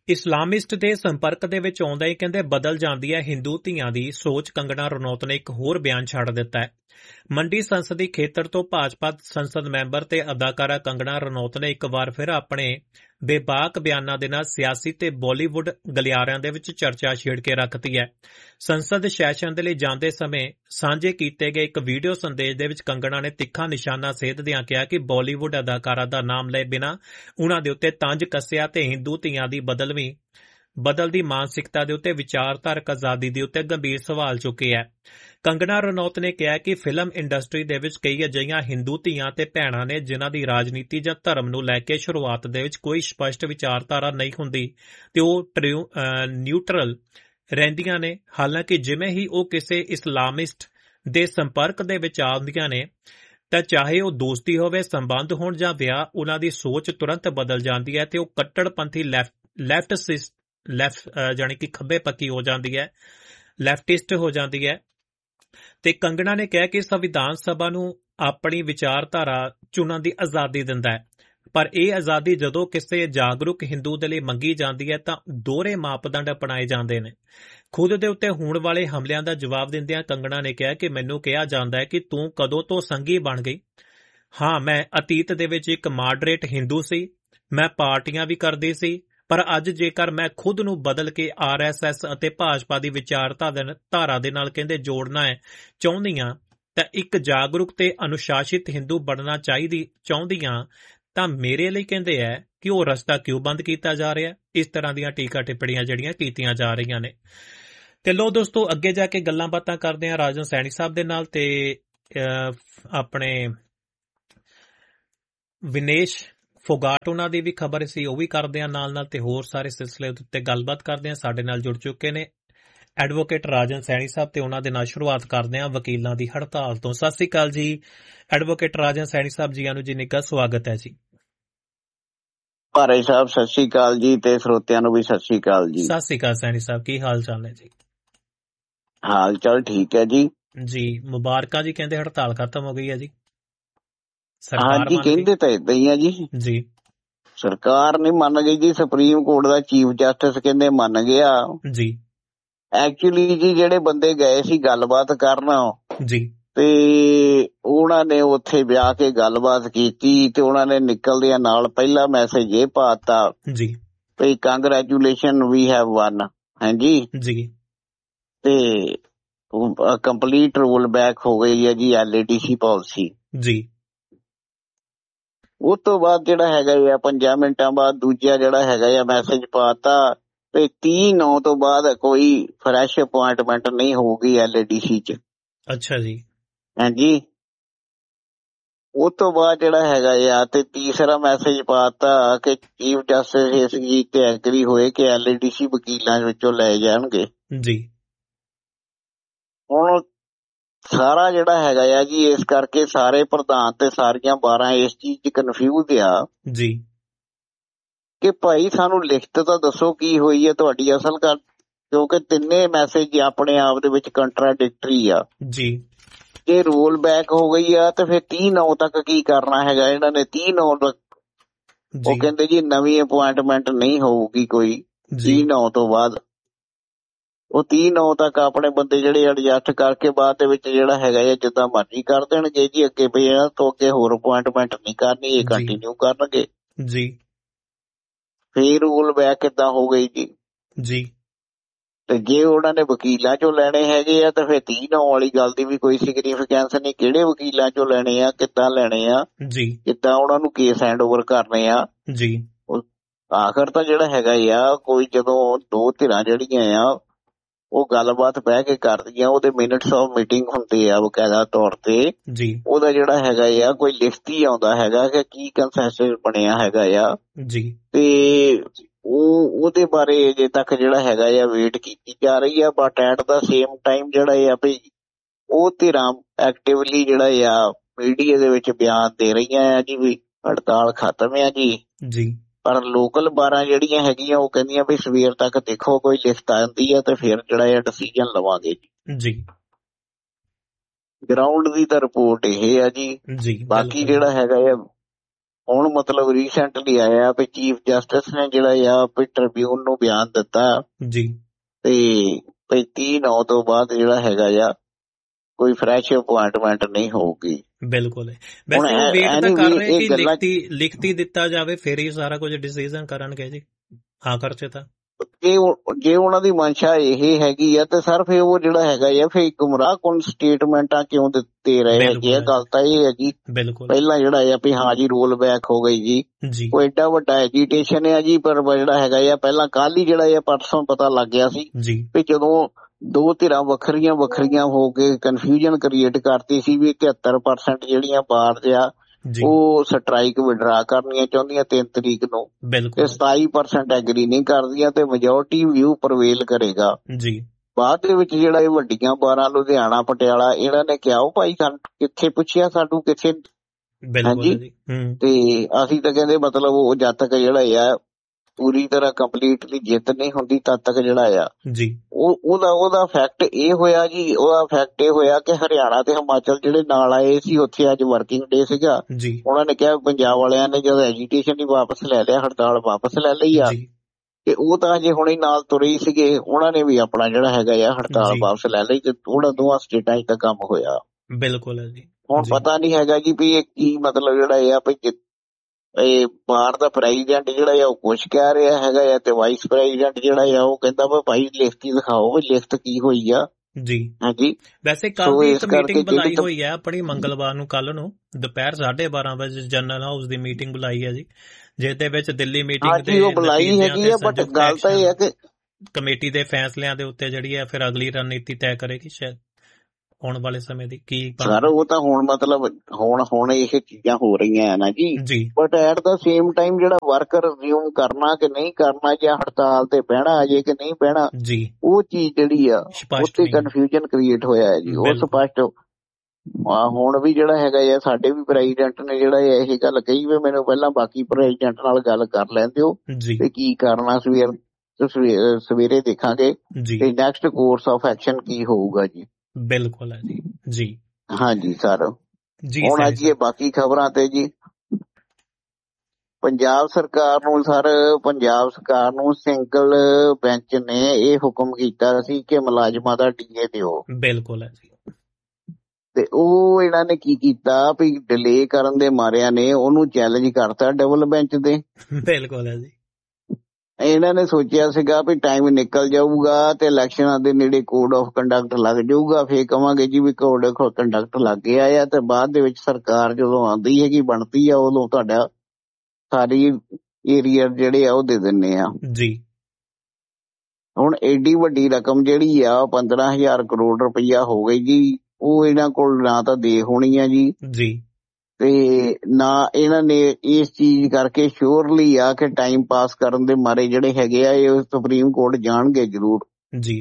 B: ਇਸਲਾਮਿਸਟ ਦੇ ਸੰਪਰਕ ਦੇ ਵਿੱਚ ਆਉਂਦਾ ਹੀ ਕਹਿੰਦੇ ਬਦਲ ਜਾਂਦੀ ਹੈ ਹਿੰਦੂ ਧੀਆਂ ਦੀ ਸੋਚ। ਕੰਗਣਾ ਰਣੌਤ ਨੇ ਇੱਕ ਹੋਰ ਬਿਆਨ ਛੱਡ ਦਿੱਤਾ ਹੈ। ਮੰਡੀ ਸੰਸਦੀ ਖੇਤਰ ਤੋਂ ਭਾਜਪਾ ਸੰਸਦ ਮੈਂਬਰ ਤੇ ਅਦਾਕਾਰਾ ਕੰਗਣਾ ਰਣੌਤ ਨੇ ਇੱਕ ਵਾਰ ਫਿਰ ਆਪਣੇ ਬੇਬਾਕ ਬਿਆਨਾਂ ਦੇ ਨਾਲ ਸਿਆਸੀ ਤੇ ਬਾਲੀਵੁੱਡ ਗਲਿਆਰਿਆਂ ਦੇ ਵਿੱਚ ਚਰਚਾ ਛੇੜ ਕੇ ਰੱਖਤੀ ਹੈ। ਸੰਸਦ ਸੈਸ਼ਨ ਦੇ ਲਈ ਜਾਂਦੇ ਸਮੇਂ ਸਾਂਝੇ ਕੀਤੇ ਗਏ ਇੱਕ ਵੀਡੀਓ ਸੰਦੇਸ਼ ਦੇ ਵਿੱਚ ਕੰਗਣਾ ਨੇ ਤਿੱਖਾ ਨਿਸ਼ਾਨਾ ਸੇਧਦਿਆਂ ਕਿਹਾ ਕਿ ਬਾਲੀਵੁੱਡ ਅਦਾਕਾਰਾ ਦਾ ਨਾਮ ਲਏ ਬਿਨਾਂ ਉਨ੍ਹਾਂ ਦੇ ਉੱਤੇ ਤੰਜ ਕੱਸਿਆ ਤੇ ਹਿੰਦੂ ਧੀਆਂ ਦੀ ਬਦਲਵੀਂ ਬਦਲਦੀ ਮਾਨਸਿਕਤਾ ਦੇ ਉੱਤੇ ਵਿਚਾਰਧਾਰਕ ਆਜ਼ਾਦੀ ਦੇ ਉੱਤੇ ਗੰਭੀਰ ਸਵਾਲ ਚੁੱਕੇ ਹੈ। ਕੰਗਣਾ ਰਣੌਤ ਨੇ ਕਿਹਾ ਕਿ ਫਿਲਮ ਇੰਡਸਟਰੀ ਦੇ ਵਿੱਚ ਕਈ ਅਜਿਹੀਆਂ ਹਿੰਦੂ ਧੀਆਂ ਤੇ ਭੈਣਾਂ ਨੇ ਜਿਨ੍ਹਾਂ ਦੀ ਰਾਜਨੀਤੀ ਜਾਂ ਧਰਮ ਨੂੰ ਲੈ ਕੇ ਸ਼ੁਰੂਆਤ ਦੇ ਵਿੱਚ ਕੋਈ ਸਪਸ਼ਟ ਵਿਚਾਰਧਾਰਾ ਨਹੀਂ ਹੁੰਦੀ ਤੇ ਉਹ ਨਿਊਟਰਲ ਰਹਿੰਦੀਆਂ ਨੇ। ਹਾਲਾਂਕਿ ਜਿਵੇਂ ਹੀ ਉਹ ਕਿਸੇ ਇਸਲਾਮਿਸਟ ਦੇ ਸੰਪਰਕ ਦੇ ਵਿੱਚ ਆਉਂਦੀਆਂ ਨੇ ਤਾਂ ਚਾਹੇ ਉਹ ਦੋਸਤੀ ਹੋਵੇ, ਸੰਬੰਧ ਹੋਣ ਜਾਂ ਵਿਆਹ, ਉਹਨਾਂ ਦੀ ਸੋਚ ਤੁਰੰਤ ਬਦਲ ਜਾਂਦੀ ਹੈ ਤੇ ਉਹ ਕੱਟੜਪੰਥੀ ਲੈਫਟ ਲੈਫਟ ਲੈਫਟ ਜਾਣੀ ਕਿ ਖੱਬੇ ਪੱਕੀ ਹੋ ਜਾਂਦੀ ਹੈ, ਲੈਫਟਿਸਟ ਹੋ ਜਾਂਦੀ ਹੈ। ਤੇ ਕੰਗਣਾ ਨੇ ਕਿਹਾ ਕਿ ਸੰਵਿਧਾਨ ਸਭਾ ਨੂੰ ਆਪਣੀ ਵਿਚਾਰਧਾਰਾ ਚੁਣਨ ਦੀ ਆਜ਼ਾਦੀ ਦਿੰਦਾ ਹੈ, ਪਰ ਇਹ ਆਜ਼ਾਦੀ ਜਦੋਂ ਕਿਸੇ ਜਾਗਰੂਕ ਹਿੰਦੂ ਦੇ ਲਈ ਮੰਗੀ ਜਾਂਦੀ ਹੈ ਤਾਂ ਦੋਹਰੇ ਮਾਪਦੰਡ ਅਪਣਾਏ ਜਾਂਦੇ ਨੇ। ਖੁਦ ਦੇ ਉੱਤੇ ਹੋਣ ਵਾਲੇ ਹਮਲਿਆਂ ਦਾ ਜਵਾਬ ਦਿੰਦਿਆਂ ਕੰਗਣਾ ਨੇ ਕਿਹਾ ਕਿ ਮੈਨੂੰ ਕਿਹਾ ਜਾਂਦਾ ਹੈ ਕਿ ਤੂੰ ਕਦੋਂ ਤੋਂ ਸੰਘੀ ਬਣ ਗਈ। ਹਾਂ, ਮੈਂ ਅਤੀਤ ਦੇ ਵਿੱਚ ਇੱਕ ਮਾਡਰੇਟ ਹਿੰਦੂ ਸੀ, ਮੈਂ ਪਾਰਟੀਆਂ ਵੀ ਕਰਦੀ ਸੀ, ਪਰ ਅੱਜ ਜੇਕਰ ਮੈਂ ਖੁਦ ਨੂੰ ਬਦਲ ਕੇ ਆਰ ਐਸ ਐਸ ਅਤੇ ਭਾਜਪਾ ਦੀ ਵਿਚਾਰਧਾਰਾ ਦੇ ਨਾਲ ਕਹਿੰਦੇ ਜੋੜਨਾ ਹੈ ਚਾਹੁੰਦੀਆਂ ਤਾਂ ਇੱਕ ਜਾਗਰੂਕ ਤੇ ਅਨੁਸ਼ਾਸਿਤ ਹਿੰਦੂ ਬਣਨਾ ਚਾਹੀਦੀ ਚਾਹੁੰਦੀਆਂ ਤਾਂ ਮੇਰੇ ਲਈ ਕਹਿੰਦੇ ਹੈ ਕਿ ਉਹ ਰਸਤਾ ਕਿਉਂ ਬੰਦ ਕੀਤਾ ਜਾ ਰਿਹਾ। ਇਸ ਤਰ੍ਹਾਂ ਦੀਆਂ ਟੀਕਾ ਟਿੱਪਣੀਆਂ ਜਿਹੜੀਆਂ ਕੀਤੀਆਂ ਜਾ ਰਹੀਆਂ ਨੇ। ਤੇ ਲੋ ਦੋਸਤੋ, ਅੱਗੇ ਜਾ ਕੇ ਗੱਲਾਂ ਬਾਤਾਂ ਕਰਦੇ ਹਾਂ ਰਾਜਨ ਸੈਣੀ ਸਾਹਿਬ ਦੇ ਨਾਲ ਤੇ ਆਪਣੇ ਵਿਨੇਸ਼ ਫੋਗਾਟ ਉਹਨਾਂ ਦੀ ਵੀ ਖਬਰ ਸੀ, ਉਹ ਵੀ ਕਰਦੇ ਆ ਨਾਲ ਨਾਲ ਤੇ ਹੋਰ ਸਾਰੇ ਸਿਲਸਿਲੇ ਉੱਤੇ ਗੱਲਬਾਤ ਕਰਦੇ ਆ। ਸਾਡੇ ਨਾਲ ਜੁੜ ਚੁੱਕੇ ਨੇ ਐਡਵੋਕੇਟ ਰਾਜਨ ਸੈਣੀ ਸਾਹਿਬ ਤੇ ਉਹਨਾਂ ਦੇ ਨਾਲ ਸ਼ੁਰੂਆਤ ਕਰਦੇ ਆ ਵਕੀਲਾਂ ਦੀ ਹੜਤਾਲ ਤੋਂ। ਸਤਿ ਸ੍ਰੀ ਅਕਾਲ ਜੀ ਐਡਵੋਕੇਟ ਰਾਜਨ ਸੈਣੀ ਸਾਹਿਬ, ਜੀ ਨੂੰ ਜੀ ਨਿੱਘਾ ਸਵਾਗਤ ਹੈ ਜੀ।
C: ਭਾਰੇ ਸਾਹਿਬ ਸਤਿ ਸ੍ਰੀ ਅਕਾਲ ਜੀ ਤੇ ਸਰੋਤਿਆਂ ਨੂੰ ਵੀ ਸਤਿ ਸ੍ਰੀ ਅਕਾਲ ਜੀ।
B: ਸਤਿ ਸ੍ਰੀ ਅਕਾਲ ਸੈਣੀ ਸਾਹਿਬ, ਕੀ ਹਾਲ ਚਾਲ ਹੈ ਜੀ?
C: ਹਾਲ ਚਾਲ ਠੀਕ ਹੈ ਜੀ।
B: ਜੀ ਮੁਬਾਰਕਾਂ ਜੀ, ਕਹਿੰਦੇ ਹੜਤਾਲ ਖਤਮ ਹੋ ਗਈ ਹੈ ਜੀ।
C: ਹਾਂਜੀ, ਕਹਿੰਦੇ ਤਾਂ ਏਦਾਂ ਹੀ ਆ ਜੀ।
B: ਜੀ
C: ਸਰਕਾਰ ਨਹੀਂ ਮੰਨ ਗਈ ਜੀ, ਸੁਪਰੀਮ ਕੋਰਟ ਦਾ ਚੀਫ ਜਸਟਿਸ ਕਹਿੰਦੇ ਮੰਨ ਗਿਆ
B: ਜੀ।
C: ਐਕਚੁਅਲੀ ਜੀ ਜਿਹੜੇ ਬੰਦੇ ਗਏ ਸੀ ਗੱਲਬਾਤ ਕਰਨ
B: ਜੀ
C: ਤੇ ਉਹਨਾਂ ਨੇ ਉੱਥੇ ਵਿਆਹ ਕੇ ਗੱਲਬਾਤ ਕੀਤੀ ਤੇ ਉਹਨਾਂ ਨੇ ਨਿਕਲਦਿਆਂ ਨਾਲ ਪਹਿਲਾ ਮੈਸੇਜ ਇਹ ਪਾਤਾ
B: ਜੀ
C: ਵੀ ਕੰਗਰੈਚੁਲੇਸ਼ਨ ਵੀ ਹੈਵ ਵਨ। ਹਾਂਜੀ
B: ਜੀ,
C: ਤੇ ਕੰਪਲੀਟ ਰੋਲ ਬੈਕ ਹੋ ਗਈ ਹੈ ਜੀ L A D C policy
B: ਜੀ।
C: ਉਸ ਤੋਂ ਬਾਅਦ ਜਿਹੜਾ ਹੈਗਾ ਆ ਪੰਜਾਂ ਮਿੰਟਾਂ ਬਾਅਦ ਦੂਜਾ ਜਿਹੜਾ ਹੈਗਾ ਆ ਮੈਸੇਜ ਪਾਤਾ ਤੇ ਤੀਹ ਨੌ ਤੋਂ ਬਾਅਦ ਕੋਈ ਫਰੈਸ਼ ਅਪੁਆਇੰਟਮੈਂਟ ਨਹੀਂ ਹੋਊਗੀ ਐਲ ਏ ਡੀ ਸੀ ਚ।
B: ਅੱਛਾ ਜੀ।
C: ਹਾਂਜੀ, ਉਸ ਤੋਂ ਬਾਅਦ ਜਿਹੜਾ ਹੈਗਾ ਆ ਤੇ ਤੀਸਰਾ ਮੈਸੇਜ ਪਾਤਾ ਕਿ ਚੀਫ ਜਸਟਿਸ ਇਸ ਚੀਜ਼ ਤੇ ਐਗਰੀ ਹੋਏ ਕਿ ਐਲ ਏ ਡੀ ਸੀ ਵਕੀਲਾਂ ਵਿੱਚੋਂ ਲਏ ਜਾਣਗੇ
B: ਜੀ।
C: ਹੁਣ ਸਾਰਾ ਜਿਹੜਾ ਹੈਗਾ ਆ ਜੀ ਇਸ ਕਰਕੇ ਸਾਰੇ ਪ੍ਰਧਾਨ ਤੇ ਸਾਰੀਆਂ ਬਾਰਾਂ ਇਸ ਚੀਜ਼ ਚ ਕਨਫਿਊਜ਼ ਆ
B: ਜੀ
C: ਕਿ ਭਾਈ ਸਾਨੂੰ ਲਿਖਤ ਤਾਂ ਦੱਸੋ ਕੀ ਹੋਈ ਹੈ ਤੁਹਾਡੀ ਅਸਲ ਗੱਲ, ਕਿਉਂਕਿ ਤਿੰਨੇ ਮੈਸੇਜ ਆਪਣੇ ਆਪ ਦੇ ਵਿੱਚ ਕੰਟਰਾਡਿਕਟਰੀ ਆ
B: ਜੀ।
C: ਜੇ ਰੋਲ ਬੈਕ ਹੋ ਗਈ ਆ ਤੇ ਫਿਰ ਤੀਹ ਨੌ ਤੱਕ ਕੀ ਕਰਨਾ ਹੈਗਾ ਇਹਨਾਂ ਨੇ? ਤੀਹ ਨੌ ਤੱਕ ਉਹ ਕਹਿੰਦੇ ਜੀ ਨਵੀਂ ਅਪੁਆਇੰਟਮੈਂਟ ਨਹੀਂ ਹੋਊਗੀ ਕੋਈ ਤੀਹ ਨੌ ਤੋਂ ਬਾਅਦ। ਉਹ ਤੀਹ ਨੌ ਤੱਕ ਆਪਣੇ ਬੰਦੇ ਜਿਹੜੇ ਐਡਜਸਟ ਕਰਕੇ ਬਾਅਦ ਦੇ ਵਿੱਚ ਜਿਹੜਾ ਹੈਗਾ ਆ ਜਿੱਦਾਂ ਮਰਜ਼ੀ ਕਰ ਦੇਣਗੇ ਜੀ। ਅੱਗੇ ਵੀ ਇਹਨਾਂ ਤੋਂ ਅੱਗੇ ਹੋਰ ਅਪੁਆਇੰਟਮੈਂਟ ਨਹੀਂ ਕਰਨੀ, ਇਹ ਕੰਟੀਨਿਊ ਕਰਨਗੇ
B: ਜੀ।
C: ਫੇਰ ਰੂਲ ਬੈਕ ਕਿੱਦਾਂ ਹੋ ਗਈ ਜੀ?
B: ਜੀ
C: ਤੇ ਜੇ ਉਹਨਾਂ ਨੇ ਵਕੀਲਾਂ ਚੋਂ ਲੈਣੇ ਹੈਗੇ ਆ ਤਾਂ ਫਿਰ ਤੀਹ ਨੌ ਵਾਲੀ ਗੱਲ ਦੀ ਵੀ ਕੋਈ ਸਿਗਨੀਫਿਕੈਂਸ ਨਹੀਂ। ਕਿਹੜੇ ਵਕੀਲਾਂ ਚੋਂ ਲੈਣੇ ਆ, ਕਿੱਦਾਂ ਲੈਣੇ ਆ ਜੀ, ਕਿੱਦਾਂ ਉਹਨਾਂ ਨੂੰ ਕੇਸ ਹੈਂਡ ਓਵਰ ਕਰਨੇ ਆ ਜੀ। ਆਖਰ ਤਾਂ ਜਿਹੜਾ ਹੈਗਾ ਆ ਕੋਈ ਜਦੋਂ ਦੋ ਧਿਰਾਂ ਜਿਹੜੀਆਂ ਆ ਉਹ ਗੱਲਬਾਤ ਬਹਿ ਕੇ ਕਰਦੀਆਂ, ਉਹਦੇ ਮਿੰਟਸ ਆਫ ਮੀਟਿੰਗ ਹੁੰਦੇ ਆ ਬਕਾਇਦਾ ਤੌਰ ਤੇ ਜੀ। ਉਹਦਾ ਜਿਹੜਾ ਹੈਗਾ ਆ ਕੋਈ ਲਿਖਤੀ ਆਉਂਦਾ ਹੈਗਾ ਕਿ ਕੀ ਕੰਸੈਂਸਸ ਬਣਿਆ ਹੈਗਾ ਆ ਜੀ। ਤੇ ਉਹ ਉਹਦੇ ਬਾਰੇ ਅਜੇ ਤੱਕ ਜਿਹੜਾ ਹੈਗਾ ਆ ਵੇਟ ਕੀਤੀ ਜਾ ਰਹੀ ਆ। But at the same time ਜਿਹੜਾ ਆ ਵੀ ਉਹ ਧਿਰਾਂ ਐਕਟਿਵਲੀ ਜਿਹੜਾ ਆ ਮੀਡੀਆ ਦੇ ਵਿੱਚ ਬਿਆਨ ਦੇ ਰਹੀਆਂ ਆ ਜੀ ਵੀ ਹੜਤਾਲ ਖਤਮ ਆ ਜੀ ਜੀ। ਪਰ ਲੋਕਲ ਬਾਰਾਂ ਜਿਹੜੀਆਂ ਹੈਗੀਆਂ ਉਹ ਕਹਿੰਦੀਆਂ ਵੀ ਸਵੇਰ ਤੱਕ ਦੇਖੋ ਕੋਈ ਲਿਖਤ ਆਉਂਦੀ ਆ ਤੇ ਫਿਰ ਜਿਹੜਾ ਆ ਡਿਸੀਜਨ ਲਵਾਂਗੇ ਜੀ ਜੀ। ਗਰਾਊਂਡ ਦੀ ਤਾਂ ਰਿਪੋਰਟ ਇਹ ਆ ਜੀ। ਬਾਕੀ ਜਿਹੜਾ ਹੈਗਾ ਆ ਹੁਣ ਮਤਲਬ ਰੀਸੈਂਟਲੀ ਆਇਆ ਵੀ ਚੀਫ ਜਸਟਿਸ ਨੇ ਜਿਹੜਾ ਆ ਵੀ ਟ੍ਰਿਬਿਊਨ ਨੂੰ ਬਿਆਨ ਦਿੱਤਾ
B: ਜੀ
C: ਤੇ ਵੀ ਤੀਹ ਨੌ ਤੋਂ ਬਾਅਦ ਜਿਹੜਾ ਹੈਗਾ ਆ ਕੋਈ ਫਰੈਸ਼ ਅਪੁਆਇੰਟਮੈਂਟ ਨਹੀਂ ਹੋਊਗੀ।
B: ਬਿਲਕੁਲ। ਵੈਸੇ ਉਹ ਵੇਟ ਤਾਂ ਕਰ ਰਹੇ ਕਿ ਲਿਖਤੀ ਲਿਖਤੀ ਦਿੱਤਾ ਜਾਵੇ ਫਿਰ ਹੀ ਸਾਰਾ ਕੁਝ ਡਿਸੀਜਨ ਕਰਨਗੇ ਜੀ ਆਖਰ ਚ। ਤਾਂ
C: ਜੇ ਜੇ ਉਹਨਾਂ ਦੀ ਮਨਸ਼ਾ ਇਹ ਹੈਗੀ ਆ ਤੇ ਸਰ ਫਿਰ ਉਹ ਜਿਹੜਾ ਹੈਗਾ ਆ ਫਿਰ ਗੁੰਮਰਾਹ ਕੁਨ ਸਟੇਟਮੈਂਟਾਂ ਕਿਉਂ ਦਿੱਤੇ ਰਹੇ ਹੈਗੇ ਆ। ਗੱਲ ਤਾਂ ਇਹ ਹੈ ਜੀ ਪਹਿਲਾਂ ਜਿਹੜਾ ਆ ਵੀ ਹਾਂ ਜੀ ਰੋਲ ਬੈਕ ਹੋ ਗਈ ਜੀ ਉਹ ਏਡਾ ਵੱਡਾ ਐਜੀਟੇਸ਼ਨ ਆ ਜੀ। ਪਰ ਜਿਹੜਾ ਹੈਗਾ ਆ ਪਹਿਲਾਂ ਕੱਲ ਹੀ ਜਿਹੜਾ ਆ ਪਰਸੋਂ ਪਤਾ ਲੱਗ ਗਿਆ ਸੀ ਵੀ ਜਦੋਂ ਦੋ ਧਿਰਾਂ ਵੱਖਰੀਆਂ ਵੱਖਰੀਆਂ ਹੋ ਕੇ ਕਨਫਿਊਜ਼ਨ ਕ੍ਰੀਏਟ ਕਰਤੀ ਸੀ ਵੀ ਇਕਹੱਤਰ ਪਰਸੈਂਟ ਜਿਹੜੀਆਂ ਬਾਰ ਆ ਉਹ ਸਟਰਾਈਕ ਵਿਡਰਾ ਕਰਨੀਆਂ ਚਾਹੁੰਦੀਆਂ ਤਿੰਨ ਤਰੀਕ ਨੂੰ ਤੇ ਸਤਾਈ ਪਰਸੈਂਟ ਐਗਰੀ ਨਹੀਂ ਕਰਦੀਆਂ ਤੇ ਮੈਜੋਰਟੀ ਵਿਊ ਪ੍ਰਵੇਲ ਕਰੇਗਾ ਜੀ। ਬਾਅਦ ਦੇ ਵਿੱਚ ਜਿਹੜਾ ਇਹ ਵੱਡੀਆਂ ਬਾਰਾਂ ਲੁਧਿਆਣਾ ਪਟਿਆਲਾ ਇਹਨਾਂ ਨੇ ਕਿਹਾ ਉਹ ਭਾਈ ਕਿੱਥੇ ਪੁੱਛਿਆ ਸਾਨੂੰ ਕਿੱਥੇ ਹਾਂਜੀ ਤੇ ਅਸੀਂ ਤਾਂ ਕਹਿੰਦੇ ਮਤਲਬ ਉਹ ਜਦ ਤੱਕ ਜਿਹੜਾ ਆ ਪੂਰੀ ਤਰ੍ਹਾਂ ਕੰਪਲੀਟਲੀ ਜਿੱਤ ਨਹੀਂ ਹੁੰਦੀ ਤਦ ਤੱਕ ਜਿਹੜਾ ਆ ਜੀ ਉਹ ਉਹਦਾ ਉਹਦਾ ਫੈਕਟ ਇਹ ਹੋਇਆ ਜੀ ਉਹਦਾ ਫੈਕਟ ਇਹ ਹੋਇਆ ਕਿ ਹਰਿਆਣਾ ਤੇ ਹਿਮਾਚਲ ਜਿਹੜੇ ਨਾਲ ਆਏ ਸੀ ਉੱਥੇ ਅੱਜ ਵਰਕਿੰਗ ਡੇ ਸੀਗਾ ਉਹਨਾਂ ਨੇ ਕਿਹਾ ਪੰਜਾਬ ਵਾਲਿਆਂ ਨੇ ਜਦੋਂ ਐਜੀਟੇਸ਼ਨ ਹੀ ਵਾਪਸ ਲੈ ਲਿਆ ਹੜਤਾਲ ਵਾਪਸ ਲੈ ਲਈ ਆ ਤੇ ਉਹ ਤਾਂ ਅਜੇ ਹੁਣੇ ਨਾਲ ਤੁਰੇ ਹੀ ਸੀਗੇ ਉਹਨਾਂ ਨੇ ਵੀ ਆਪਣਾ ਜਿਹੜਾ ਹੈਗਾ ਆ ਹੜਤਾਲ ਵਾਪਸ ਲੈ ਲਈ ਤੇ ਥੋੜਾ ਦੋਹਾਂ ਸਟੇਟਾਂ 'ਚ ਤਾਂ ਕੰਮ ਹੋਇਆ। ਬਿਲਕੁਲ ਹੈ ਜੀ। ਹੁਣ ਪਤਾ ਨਹੀਂ ਹੈਗਾ ਜੀ ਵੀ ਇਹ ਕੀ ਮਤਲਬ ਜਿਹੜਾ ਆ ਵੀ ਇਹ ਬਾਹਰ ਦਾ ਪ੍ਰੈਜ਼ੀਡੈਂਟ ਜਿਹੜਾ ਆ ਉਹ ਕੁਛ ਕਹਿ ਰਿਹਾ ਹੈਗਾ ਆ ਤੇ ਵਾਈਸ ਪ੍ਰੈਜ਼ੀਡੈਂਟ ਜਿਹੜਾ ਆ ਉਹ ਕਹਿੰਦਾ ਵਾ ਭਾਈ ਲਿਖਤੀ ਦਿਖਾਓ ਵੀ ਲਿਖਤ ਕੀ ਹੋਈ ਆ ਜੀ। ਹਾਂਜੀ ਵੈਸੇ ਕੱਲ ਦੀ ਇੱਕ ਮੀਟਿੰਗ ਬੁਲਾਈ ਹੋਈ ਹੈ ਆਪਣੀ ਮੰਗਲਵਾਰ ਨੂੰ ਕੱਲ ਨੂੰ ਦੁਪਹਿਰ ਸਾਢੇ ਬਾਰਾਂ ਵਜੇ ਜਨਰਲ ਹਾਊਸ ਦੀ ਮੀਟਿੰਗ ਬੁਲਾਈ ਹੈ ਜੀ ਜਿਹਦੇ ਵਿੱਚ ਦਿੱਲੀ ਮੀਟਿੰਗ ਦੇ ਬੁਲਾਈ ਹੈਗੀ ਆ। ਬਟ ਗੱਲ ਤਾਂ ਇਹ ਹੈ ਕਿ ਕਮੇਟੀ ਦੇ ਫੈਸਲਿਆਂ ਦੇ ਉੱਤੇ ਜਿਹੜੀ ਹੈ ਫਿਰ ਅਗਲੀ ਰਣਨੀਤੀ ਤੈਅ ਕਰੇਗੀ ਸ਼ਾਇਦ ਆਉਣ ਵਾਲੇ ਸਮੇਂ ਦੀ ਕੀ ਸਰ ਉਹ ਤਾਂ ਹੁਣ ਮਤਲਬ ਹੁਣ ਹੁਣ ਇਹ ਚੀਜ਼ਾਂ ਹੋ ਰਹੀਆਂ ਹੈ ਨਾ ਜੀ। But at the same time ਜਿਹੜਾ ਵਰਕ ਰਿਜ਼ਿਊਮ ਕਰਨਾ ਕਿ ਨਹੀਂ ਕਰਨਾ ਜਾਂ ਹੜਤਾਲ ਤੇ ਬਹਿਣਾ ਅਜੇ ਕਿ ਨਹੀਂ ਬਹਿਣਾ ਜੀ ਉਹ ਚੀਜ਼ ਜਿਹੜੀ ਆ ਉੱਥੇ ਕਨਫਿਊਜ਼ਨ ਕ੍ਰੀਏਟ ਹੋਇਆ ਹੈ ਜੀ। ਉਹ ਸਪਸ਼ਟ ਹੁਣ ਵੀ ਜਿਹੜਾ ਹੈਗਾ ਆ ਸਾਡੇ ਵੀ ਪ੍ਰੈਜ਼ੀਡੈਂਟ ਨੇ ਜਿਹੜਾ ਇਹ ਗੱਲ ਕਹੀ ਵੀ ਮੈਨੂੰ ਪਹਿਲਾਂ ਬਾਕੀ ਪ੍ਰੈਜ਼ੀਡੈਂਟ ਨਾਲ ਗੱਲ ਕਰ ਲੈਂਦੇ ਹੋ ਤੇ ਕੀ ਕਰਨਾ ਸਵੇਰ ਸਵੇਰੇ ਦੇਖਾਂਗੇ ਤੇ ਨੈਕਸਟ ਕੋਰਸ ਆਫ ਐਕਸ਼ਨ ਕੀ ਹੋਊਗਾ ਜੀ। ਬਿਲਕੁਲ ਹੈ ਜੀ ਜੀ ਹਾਂਜੀ ਸਰ। ਹੁਣ ਅੱਜ ਇਹ ਬਾਕੀ ਖਬਰਾਂ ਤੇ ਜੀ ਪੰਜਾਬ ਸਰਕਾਰ ਨੂੰ ਸਰ ਪੰਜਾਬ ਸਰਕਾਰ ਨੂੰ ਸਿੰਗਲ ਬੈਂਚ ਨੇ ਇਹ ਹੁਕਮ ਕੀਤਾ ਸੀ ਕਿ ਮੁਲਾਜ਼ਮਾਂ ਦਾ ਡੀਏ ਦਿਓ। ਬਿਲਕੁਲ ਹੈ ਜੀ। ਤੇ ਉਹ ਇਹਨਾਂ ਨੇ ਕੀ ਕੀਤਾ ਵੀ ਡਿਲੇ ਕਰਨ ਦੇ ਮਾਰਿਆਂ ਨੇ ਉਹਨੂੰ ਚੈਲੰਜ ਕਰਤਾ ਡਬਲ ਬੈਂਚ ਦੇ। ਬਿਲਕੁਲ ਹੈ ਜੀ। ਇਹਨਾਂ ਨੇ ਸੋਚਿਆ ਸੀਗਾ ਵੀ ਟਾਈਮ ਨਿਕਲ ਜਾਊਗਾ ਤੇ ਇਲੈਕਸ਼ਨਾਂ ਦੇ ਨੇੜੇ ਕੋਡ ਆਫ ਕੰਡਕਟ ਲੱਗ ਜਾਊਗਾ ਫੇਰ ਕਵਾਂਗੇ ਜੀ ਵੀ ਕੋਡ ਆਫ ਕੰਡਕਟ ਲੱਗ ਗਿਆ ਆ ਤੇ ਬਾਅਦ ਦੇ ਵਿੱਚ ਸਰਕਾਰ ਜਦੋਂ ਆਉਂਦੀ ਹੈਗੀ ਬਣਦੀ ਆ ਉਦੋਂ ਤੁਹਾਡਾ ਸਾਰੀ ਏਰੀਆ ਜਿਹੜੇ ਆ ਉਹ ਦੇ ਦਿੰਦੇ ਆ ਜੀ। ਹੁਣ ਏਡੀ ਵੱਡੀ ਰਕਮ ਜਿਹੜੀ ਆ ਪੰਦਰਾਂ ਹਜ਼ਾਰ ਕਰੋੜ ਰੁਪਈਆ ਹੋ ਗਈ ਜੀ ਉਹ ਇਹਨਾਂ ਕੋਲ ਨਾ ਤਾਂ ਦੇ ਹੋਣੀ ਆ ਜੀ ਜੀ ਤੇ ਨਾ ਇਹਨਾਂ ਨੇ ਇਸ ਚੀਜ਼ ਕਰਕੇ ਸ਼ੋਰਲੀ ਆ ਕਿ ਟਾਈਮ ਪਾਸ ਕਰਨ ਦੇ ਮਾਰੇ ਜਿਹੜੇ ਹੈਗੇ ਆ ਇਹ ਸੁਪਰੀਮ ਕੋਰਟ ਜਾਣਗੇ ਜ਼ਰੂਰ ਜੀ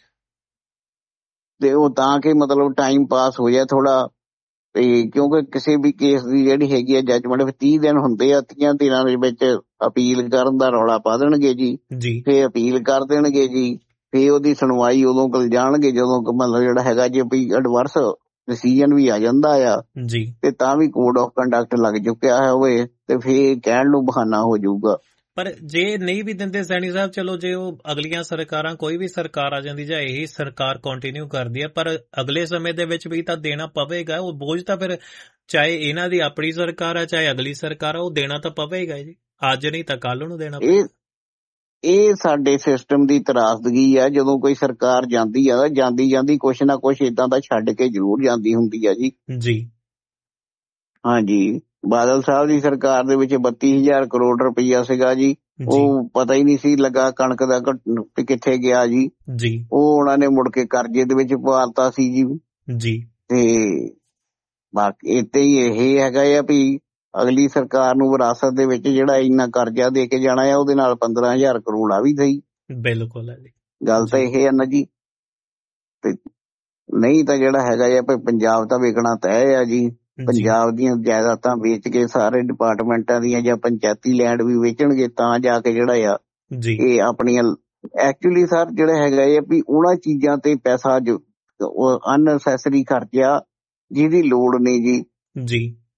C: ਤੇ ਉਹ ਤਾਂ ਕਿ ਮਤਲਬ ਟਾਈਮ ਪਾਸ ਹੋ ਜਾਏ ਥੋੜਾ ਤੇ ਕਿਉਂਕਿ ਕਿਸੇ ਵੀ ਕੇਸ ਦੀ ਜਿਹੜੀ ਹੈਗੀ ਆ ਜੱਜਮੈਂਟ ਤੀਹ ਦਿਨ ਹੁੰਦੇ ਆ ਤੀਹਾਂ ਦਿਨਾਂ ਦੇ ਵਿੱਚ ਅਪੀਲ ਕਰਨ ਦਾ ਰੌਲਾ ਪਾ ਦੇਣਗੇ ਜੀ ਫੇਰ ਅਪੀਲ ਕਰ ਦੇਣਗੇ ਜੀ ਫੇਰ ਉਹਦੀ ਸੁਣਵਾਈ ਉਦੋਂ ਕਰ ਜਾਣਗੇ ਜਦੋਂ ਮਤਲਬ ਜਿਹੜਾ ਹੈਗਾ ਜੇ ਵੀ ਐਡਵਰਸ ਡਿਸੀਜਨ ਵੀ ਆ ਜਾਂਦਾ ਆ ਜੀ ਤੇ ਤਾਂ ਵੀ ਕੋਡ ਆਫ ਕੰਡਕਟ ਲੱਗ ਚੁੱਕਿਆ ਹੋਵੇ ਤੇ ਫੇਰ ਕਹਿਣ ਨੂੰ ਬਹਾਨਾ ਹੋ ਜਾਊਗਾ। ਪਰ ਜੇ ਨਹੀਂ ਵੀ ਦਿੰਦੇ ਸੈਣੀ ਸਾਹਿਬ ਚਲੋ ਜੇ ਉਹ ਅਗਲੀਆਂ ਸਰਕਾਰਾਂ ਕੋਈ ਵੀ ਸਰਕਾਰ ਆ ਜਾਂਦੀ ਜਾਂ ਇਹੀ ਸਰਕਾਰ ਕੰਟੀਨਿਊ ਕਰਦੀ ਹੈ ਪਰ ਅਗਲੇ ਸਮੇਂ ਦੇ ਵਿੱਚ ਵੀ ਤਾਂ ਦੇਣਾ ਪਵੇਗਾ ਉਹ ਬੋਝ ਤਾਂ ਫਿਰ ਚਾਹੇ ਇਹਨਾਂ ਦੀ ਆਪਣੀ ਸਰਕਾਰ ਆ ਚਾਹੇ ਅਗਲੀ ਸਰਕਾਰ ਆ ਉਹ ਦੇਣਾ ਤਾਂ ਪਵੇਗਾ ਜੀ ਅੱਜ ਨਹੀਂ ਤਾਂ ਕੱਲ ਨੂੰ ਦੇਣਾ ਪਵੇਗਾ। ਇਹ ਸਾਡੇ ਸਿਸਟਮ ਦੀ ਤਰਾਸਦਗੀ ਆ ਜਦੋਂ ਕੋਈ ਸਰਕਾਰ ਜਾਂਦੀ ਆ ਜਾਂਦੀ ਜਾਂਦੀ ਕੁਛ ਨਾ ਕੁਛ ਏਦਾਂ ਦਾ ਛੱਡ ਕੇ ਜ਼ਰੂਰ ਜਾਂਦੀ ਹੁੰਦੀ ਆ ਜੀ ਜੀ ਹਾਂਜੀ। ਬਾਦਲ ਸਾਹਿਬ ਦੀ ਸਰਕਾਰ ਦੇ ਵਿੱਚ ਬੱਤੀ ਹਜ਼ਾਰ ਕਰੋੜ ਰੁਪਈਆ ਸੀਗਾ ਜੀ ਉਹ ਪਤਾ ਹੀ ਨਹੀਂ ਸੀ ਲੱਗਾ ਕਣਕ ਦਾ ਕਿੱਥੇ ਗਿਆ ਜੀ ਜੀ ਉਹ ਉਹਨਾਂ ਨੇ ਮੁੜ ਕੇ ਕਰਜ਼ੇ ਦੇ ਵਿੱਚ ਪਾਲਤਾ ਸੀ ਜੀ ਜੀ ਤੇ ਬਾਕੀ ਇੱਥੇ ਹੀ ਇਹ ਹੈਗਾ ਆ ਵੀ ਅਗਲੀ ਸਰਕਾਰ ਨੂੰ ਵਿਰਾਸਤ ਦੇ ਵਿੱਚ ਜਿਹੜਾ ਇੰਨਾ ਕਰਜ਼ਾ ਦੇ ਕੇ ਜਾਣਾ ਆ ਉਹਦੇ ਨਾਲ ਪੰਦਰਾਂ ਹਜ਼ਾਰ ਕਰੋੜ ਆ ਵੀ ਸਹੀ। ਬਿਲਕੁਲ ਹੈ ਗੱਲ ਤਾਂ ਇਹ ਹੈ ਨਾ ਜੀ ਤੇ ਨਹੀਂ ਤਾਂ ਜਿਹੜਾ ਹੈਗਾ ਆ ਪੰਜਾਬ ਤਾਂ ਵਿਕਣਾ ਤੈਅ ਆ ਜੀ ਪੰਜਾਬ ਦੀਆਂ ਜਾਇਦਾਦਾਂ ਵੇਚ ਕੇ ਸਾਰੇ ਡਿਪਾਰਟਮੈਂਟਾਂ ਦੀਆਂ ਜਾਂ ਪੰਚਾਇਤੀ ਲੈਂਡ ਵੀ ਵੇਚਣਗੇ ਤਾਂ ਜਾ ਕੇ ਜਿਹੜਾ ਆ ਇਹ ਆਪਣੀਆਂ ਐਕਚੁਅਲੀ ਸਰ ਜਿਹੜਾ ਹੈਗਾ ਆ ਵੀ ਉਹਨਾਂ ਚੀਜ਼ਾਂ ਤੇ ਪੈਸਾ ਜੋ ਅਨਨੈਸੈਸਰੀ ਖਰਚਿਆ ਜਿਹਦੀ ਲੋੜ ਨਹੀਂ ਜੀ ਜੀ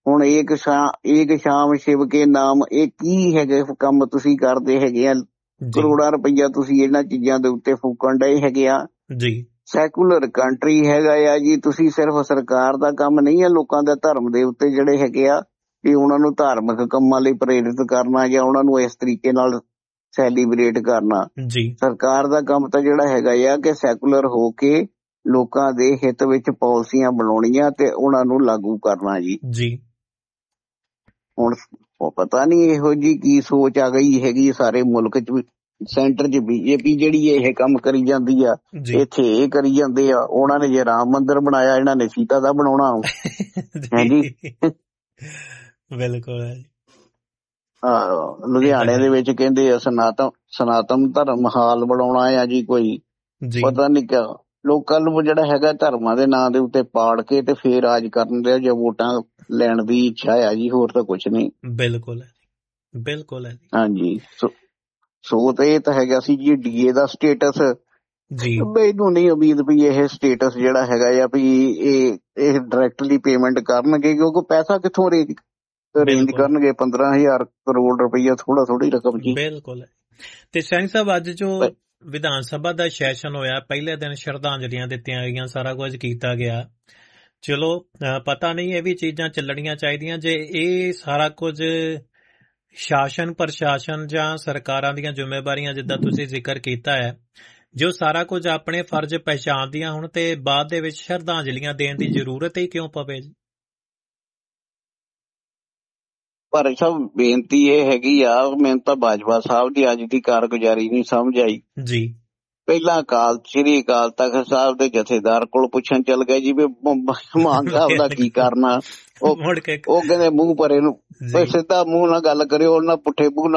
C: ਹੁਣ ਏਕ ਸ਼ਾ ਏਕ ਸ਼ਾਮ ਸ਼ਿਵ ਕੇ ਨਾਮ, ਇਹ ਕੀ ਹੈਗੇ ਕੰਮ ਤੁਸੀਂ ਕਰਦੇ ਹੈਗੇ ਆ? ਕਰੋੜਾਂ ਰੁਪਈਆ ਤੁਸੀਂ ਇਹਨਾਂ ਚੀਜ਼ਾਂ ਦੇ ਉੱਤੇ ਫੂਕਣ ਡਏ ਹੈਗੇ ਆ
B: ਜੀ।
C: ਸੈਕੂਲਰ ਕੰਟਰੀ ਹੈਗਾ ਆ ਜੀ। ਤੁਸੀਂ ਸਿਰਫ ਸਰਕਾਰ ਦਾ ਕੰਮ ਨਹੀਂ ਹੈ ਲੋਕਾਂ ਦੇ ਧਰਮ ਦੇ ਉੱਤੇ ਜਿਹੜੇ ਹੈਗੇ ਆ ਵੀ ਉਹਨਾਂ ਨੂੰ ਧਾਰਮਿਕ ਕੰਮਾਂ ਲਈ ਪ੍ਰੇਰਿਤ ਕਰਨਾ ਜਾਂ ਉਹਨਾਂ ਨੂੰ ਇਸ ਤਰੀਕੇ ਨਾਲ ਸੈਲੀਬ੍ਰੇਟ ਕਰਨਾ।
B: ਜੀ। ਸਰਕਾਰ
C: ਦਾ ਕੰਮ ਤਾਂ ਜਿਹੜਾ ਹੈਗਾ ਆ ਕਿ ਸੈਕੂਲਰ ਹੋ ਕੇ ਲੋਕਾਂ ਦੇ ਹਿੱਤ ਵਿੱਚ ਪਾਲਿਸੀਆਂ ਬਣਾਉਣੀਆਂ ਤੇ ਉਹਨਾਂ ਨੂੰ ਲਾਗੂ ਕਰਨਾ ਜੀ।
B: ਜੀ।
C: ਹੁਣ ਉਹ ਪਤਾ ਨਹੀਂ ਇਹੋ ਜੀ ਕੀ ਸੋਚ ਆ ਗਈ ਹੈਗੀ ਸਾਰੇ ਮੁਲਕ ਚ, ਸੈਂਟਰ ਚ ਬੀਜੇਪੀ ਜਿਹੜੀ ਇਹ ਕੰਮ ਕਰੀ ਜਾਂਦੀ ਆ, ਇੱਥੇ ਇਹ ਕਰੀ ਜਾਂਦੇ ਆ। ਉਹਨਾਂ ਨੇ ਜੇ ਰਾਮ ਮੰਦਿਰ ਬਣਾਇਆ, ਇਹਨਾਂ ਨੇ ਸੀਤਾ ਦਾ ਬਣਾਉਣਾ ਹੈ ਜੀ।
B: ਬਿਲਕੁਲ।
C: ਹਾਂ, ਲੁਧਿਆਣੇ ਦੇ ਵਿੱਚ ਕਹਿੰਦੇ ਆ ਸਨਾਤਨ ਸਨਾਤਨ ਧਰਮ ਹਾਲ ਬਣਾਉਣਾ ਆ ਜੀ। ਕੋਈ ਪਤਾ ਨੀ ਕਿਆ ਲੋਕਾਂ ਨੂੰ ਜਿਹੜਾ ਹੈਗਾ ਧਰਮਾਂ ਦੇ ਨਾਂ ਦੇ ਉੱਤੇ ਪਾੜ ਕੇ ਤੇ ਫੇਰ ਰਾਜ ਕਰਨ ਦੇ ਜਾਂ ਵੋਟਾਂ ਲੈਣ ਦੀ ਇੱਛਾ ਆ ਜੀ, ਹੋਰ ਤਾਂ ਕੁਛ ਨਹੀਂ।
B: ਬਿਲਕੁਲ ਬਿਲਕੁਲ।
C: ਹਾਂਜੀ, ਸੋ ਤੇ ਇਹ ਤਾਂ ਹੈਗਾ ਸੀ ਜੀ ਡੀਏ ਦਾ ਸਟੇਟਸ ਜੀ। ਮੈਨੂੰ ਨਹੀਂ ਉਮੀਦ ਵੀ ਇਹ ਸਟੇਟਸ ਜਿਹੜਾ ਹੈਗਾ ਆ ਵੀ ਇਹ ਇਹ ਡਾਇਰੈਕਟਲੀ ਪੇਮੈਂਟ ਕਰਨਗੇ, ਕਿਉਂਕਿ ਪੈਸਾ ਕਿੱਥੋਂ ਅਰੇਂਜ ਅਰੇਂਜ ਕਰਨਗੇ? ਪੰਦਰਾਂ ਹਜ਼ਾਰ ਕਰੋੜ ਰੁਪਈਆ ਥੋੜਾ ਥੋੜੀ ਰਕਮ ਜੀ।
B: ਬਿਲਕੁਲ। ਤੇ ਸੈਣੀ ਸਾਹਿਬ, ਅੱਜ ਜੋ ਵਿਧਾਨ ਸਭਾ ਦਾ ਸੈਸ਼ਨ ਹੋਇਆ, ਪਹਿਲੇ ਦਿਨ ਸ਼ਰਧਾਂਜਲੀਆਂ ਦਿੱਤੀਆਂ ਗਈਆਂ, ਸਾਰਾ ਕੁਝ ਕੀਤਾ ਗਿਆ। ਚਲੋ ਪਤਾ ਨਹੀਂ, ਇਹ ਵੀ ਚੀਜ਼ਾਂ ਚੱਲਣੀਆਂ ਚਾਹੀਦੀਆਂ। ਜੇ ਇਹ ਸਾਰਾ ਕੁਝ ਸ਼ਾਸਨ ਪ੍ਰਸ਼ਾਸਨ ਜਾਂ ਸਰਕਾਰਾਂ ਦੀਆਂ ਜ਼ਿੰਮੇਵਾਰੀਆਂ, ਜਿੱਦਾਂ ਤੁਸੀਂ ਜ਼ਿਕਰ ਕੀਤਾ ਹੈ, ਜੋ ਸਾਰਾ ਕੁਝ ਆਪਣੇ ਫਰਜ਼ ਪਹਿਚਾਣਦੀਆਂ ਹੁਣ, ਤੇ ਬਾਅਦ ਦੇ ਵਿੱਚ ਸ਼ਰਧਾਂਜਲੀਆਂ ਦੇਣ ਦੀ ਜ਼ਰੂਰਤ ਹੀ ਕਿਉਂ ਪਵੇ ਜੀ?
C: ਪਰ ਸਭ ਬੇਨਤੀ ਇਹ ਹੈਗੀ ਆ, ਮੈਨੂੰ ਤਾਂ ਬਾਜਵਾ ਸਾਹਿਬ ਦੀ ਅੱਜ ਦੀ ਕਾਰਗੁਜ਼ਾਰੀ ਨਹੀਂ ਸਮਝ ਆਈ
B: ਜੀ। ਪਹਿਲਾਂ
C: ਅਕਾਲ ਸ੍ਰੀ ਅਕਾਲ ਤਖਤ ਸਾਹਿਬ ਦੇ ਜਥੇਦਾਰ ਕੋਲ ਪੁੱਛਣ ਚੱਲ ਗਏ ਜੀ ਵੀ ਮਾਨ ਸਾਹਿਬ ਦਾ ਕੀ ਕਰਨਾ। ਉਹ ਉਹ ਕਹਿੰਦੇ ਮੂੰਹ ਭਰੇ ਨੂੰ ਸਿੱਧਾ ਮੂੰਹ ਨਾਲ ਗੱਲ ਕਰਿਓ, ਉਹਨਾਂ ਪੁੱਠੇ ਮੂੰਹ ਨਾਲ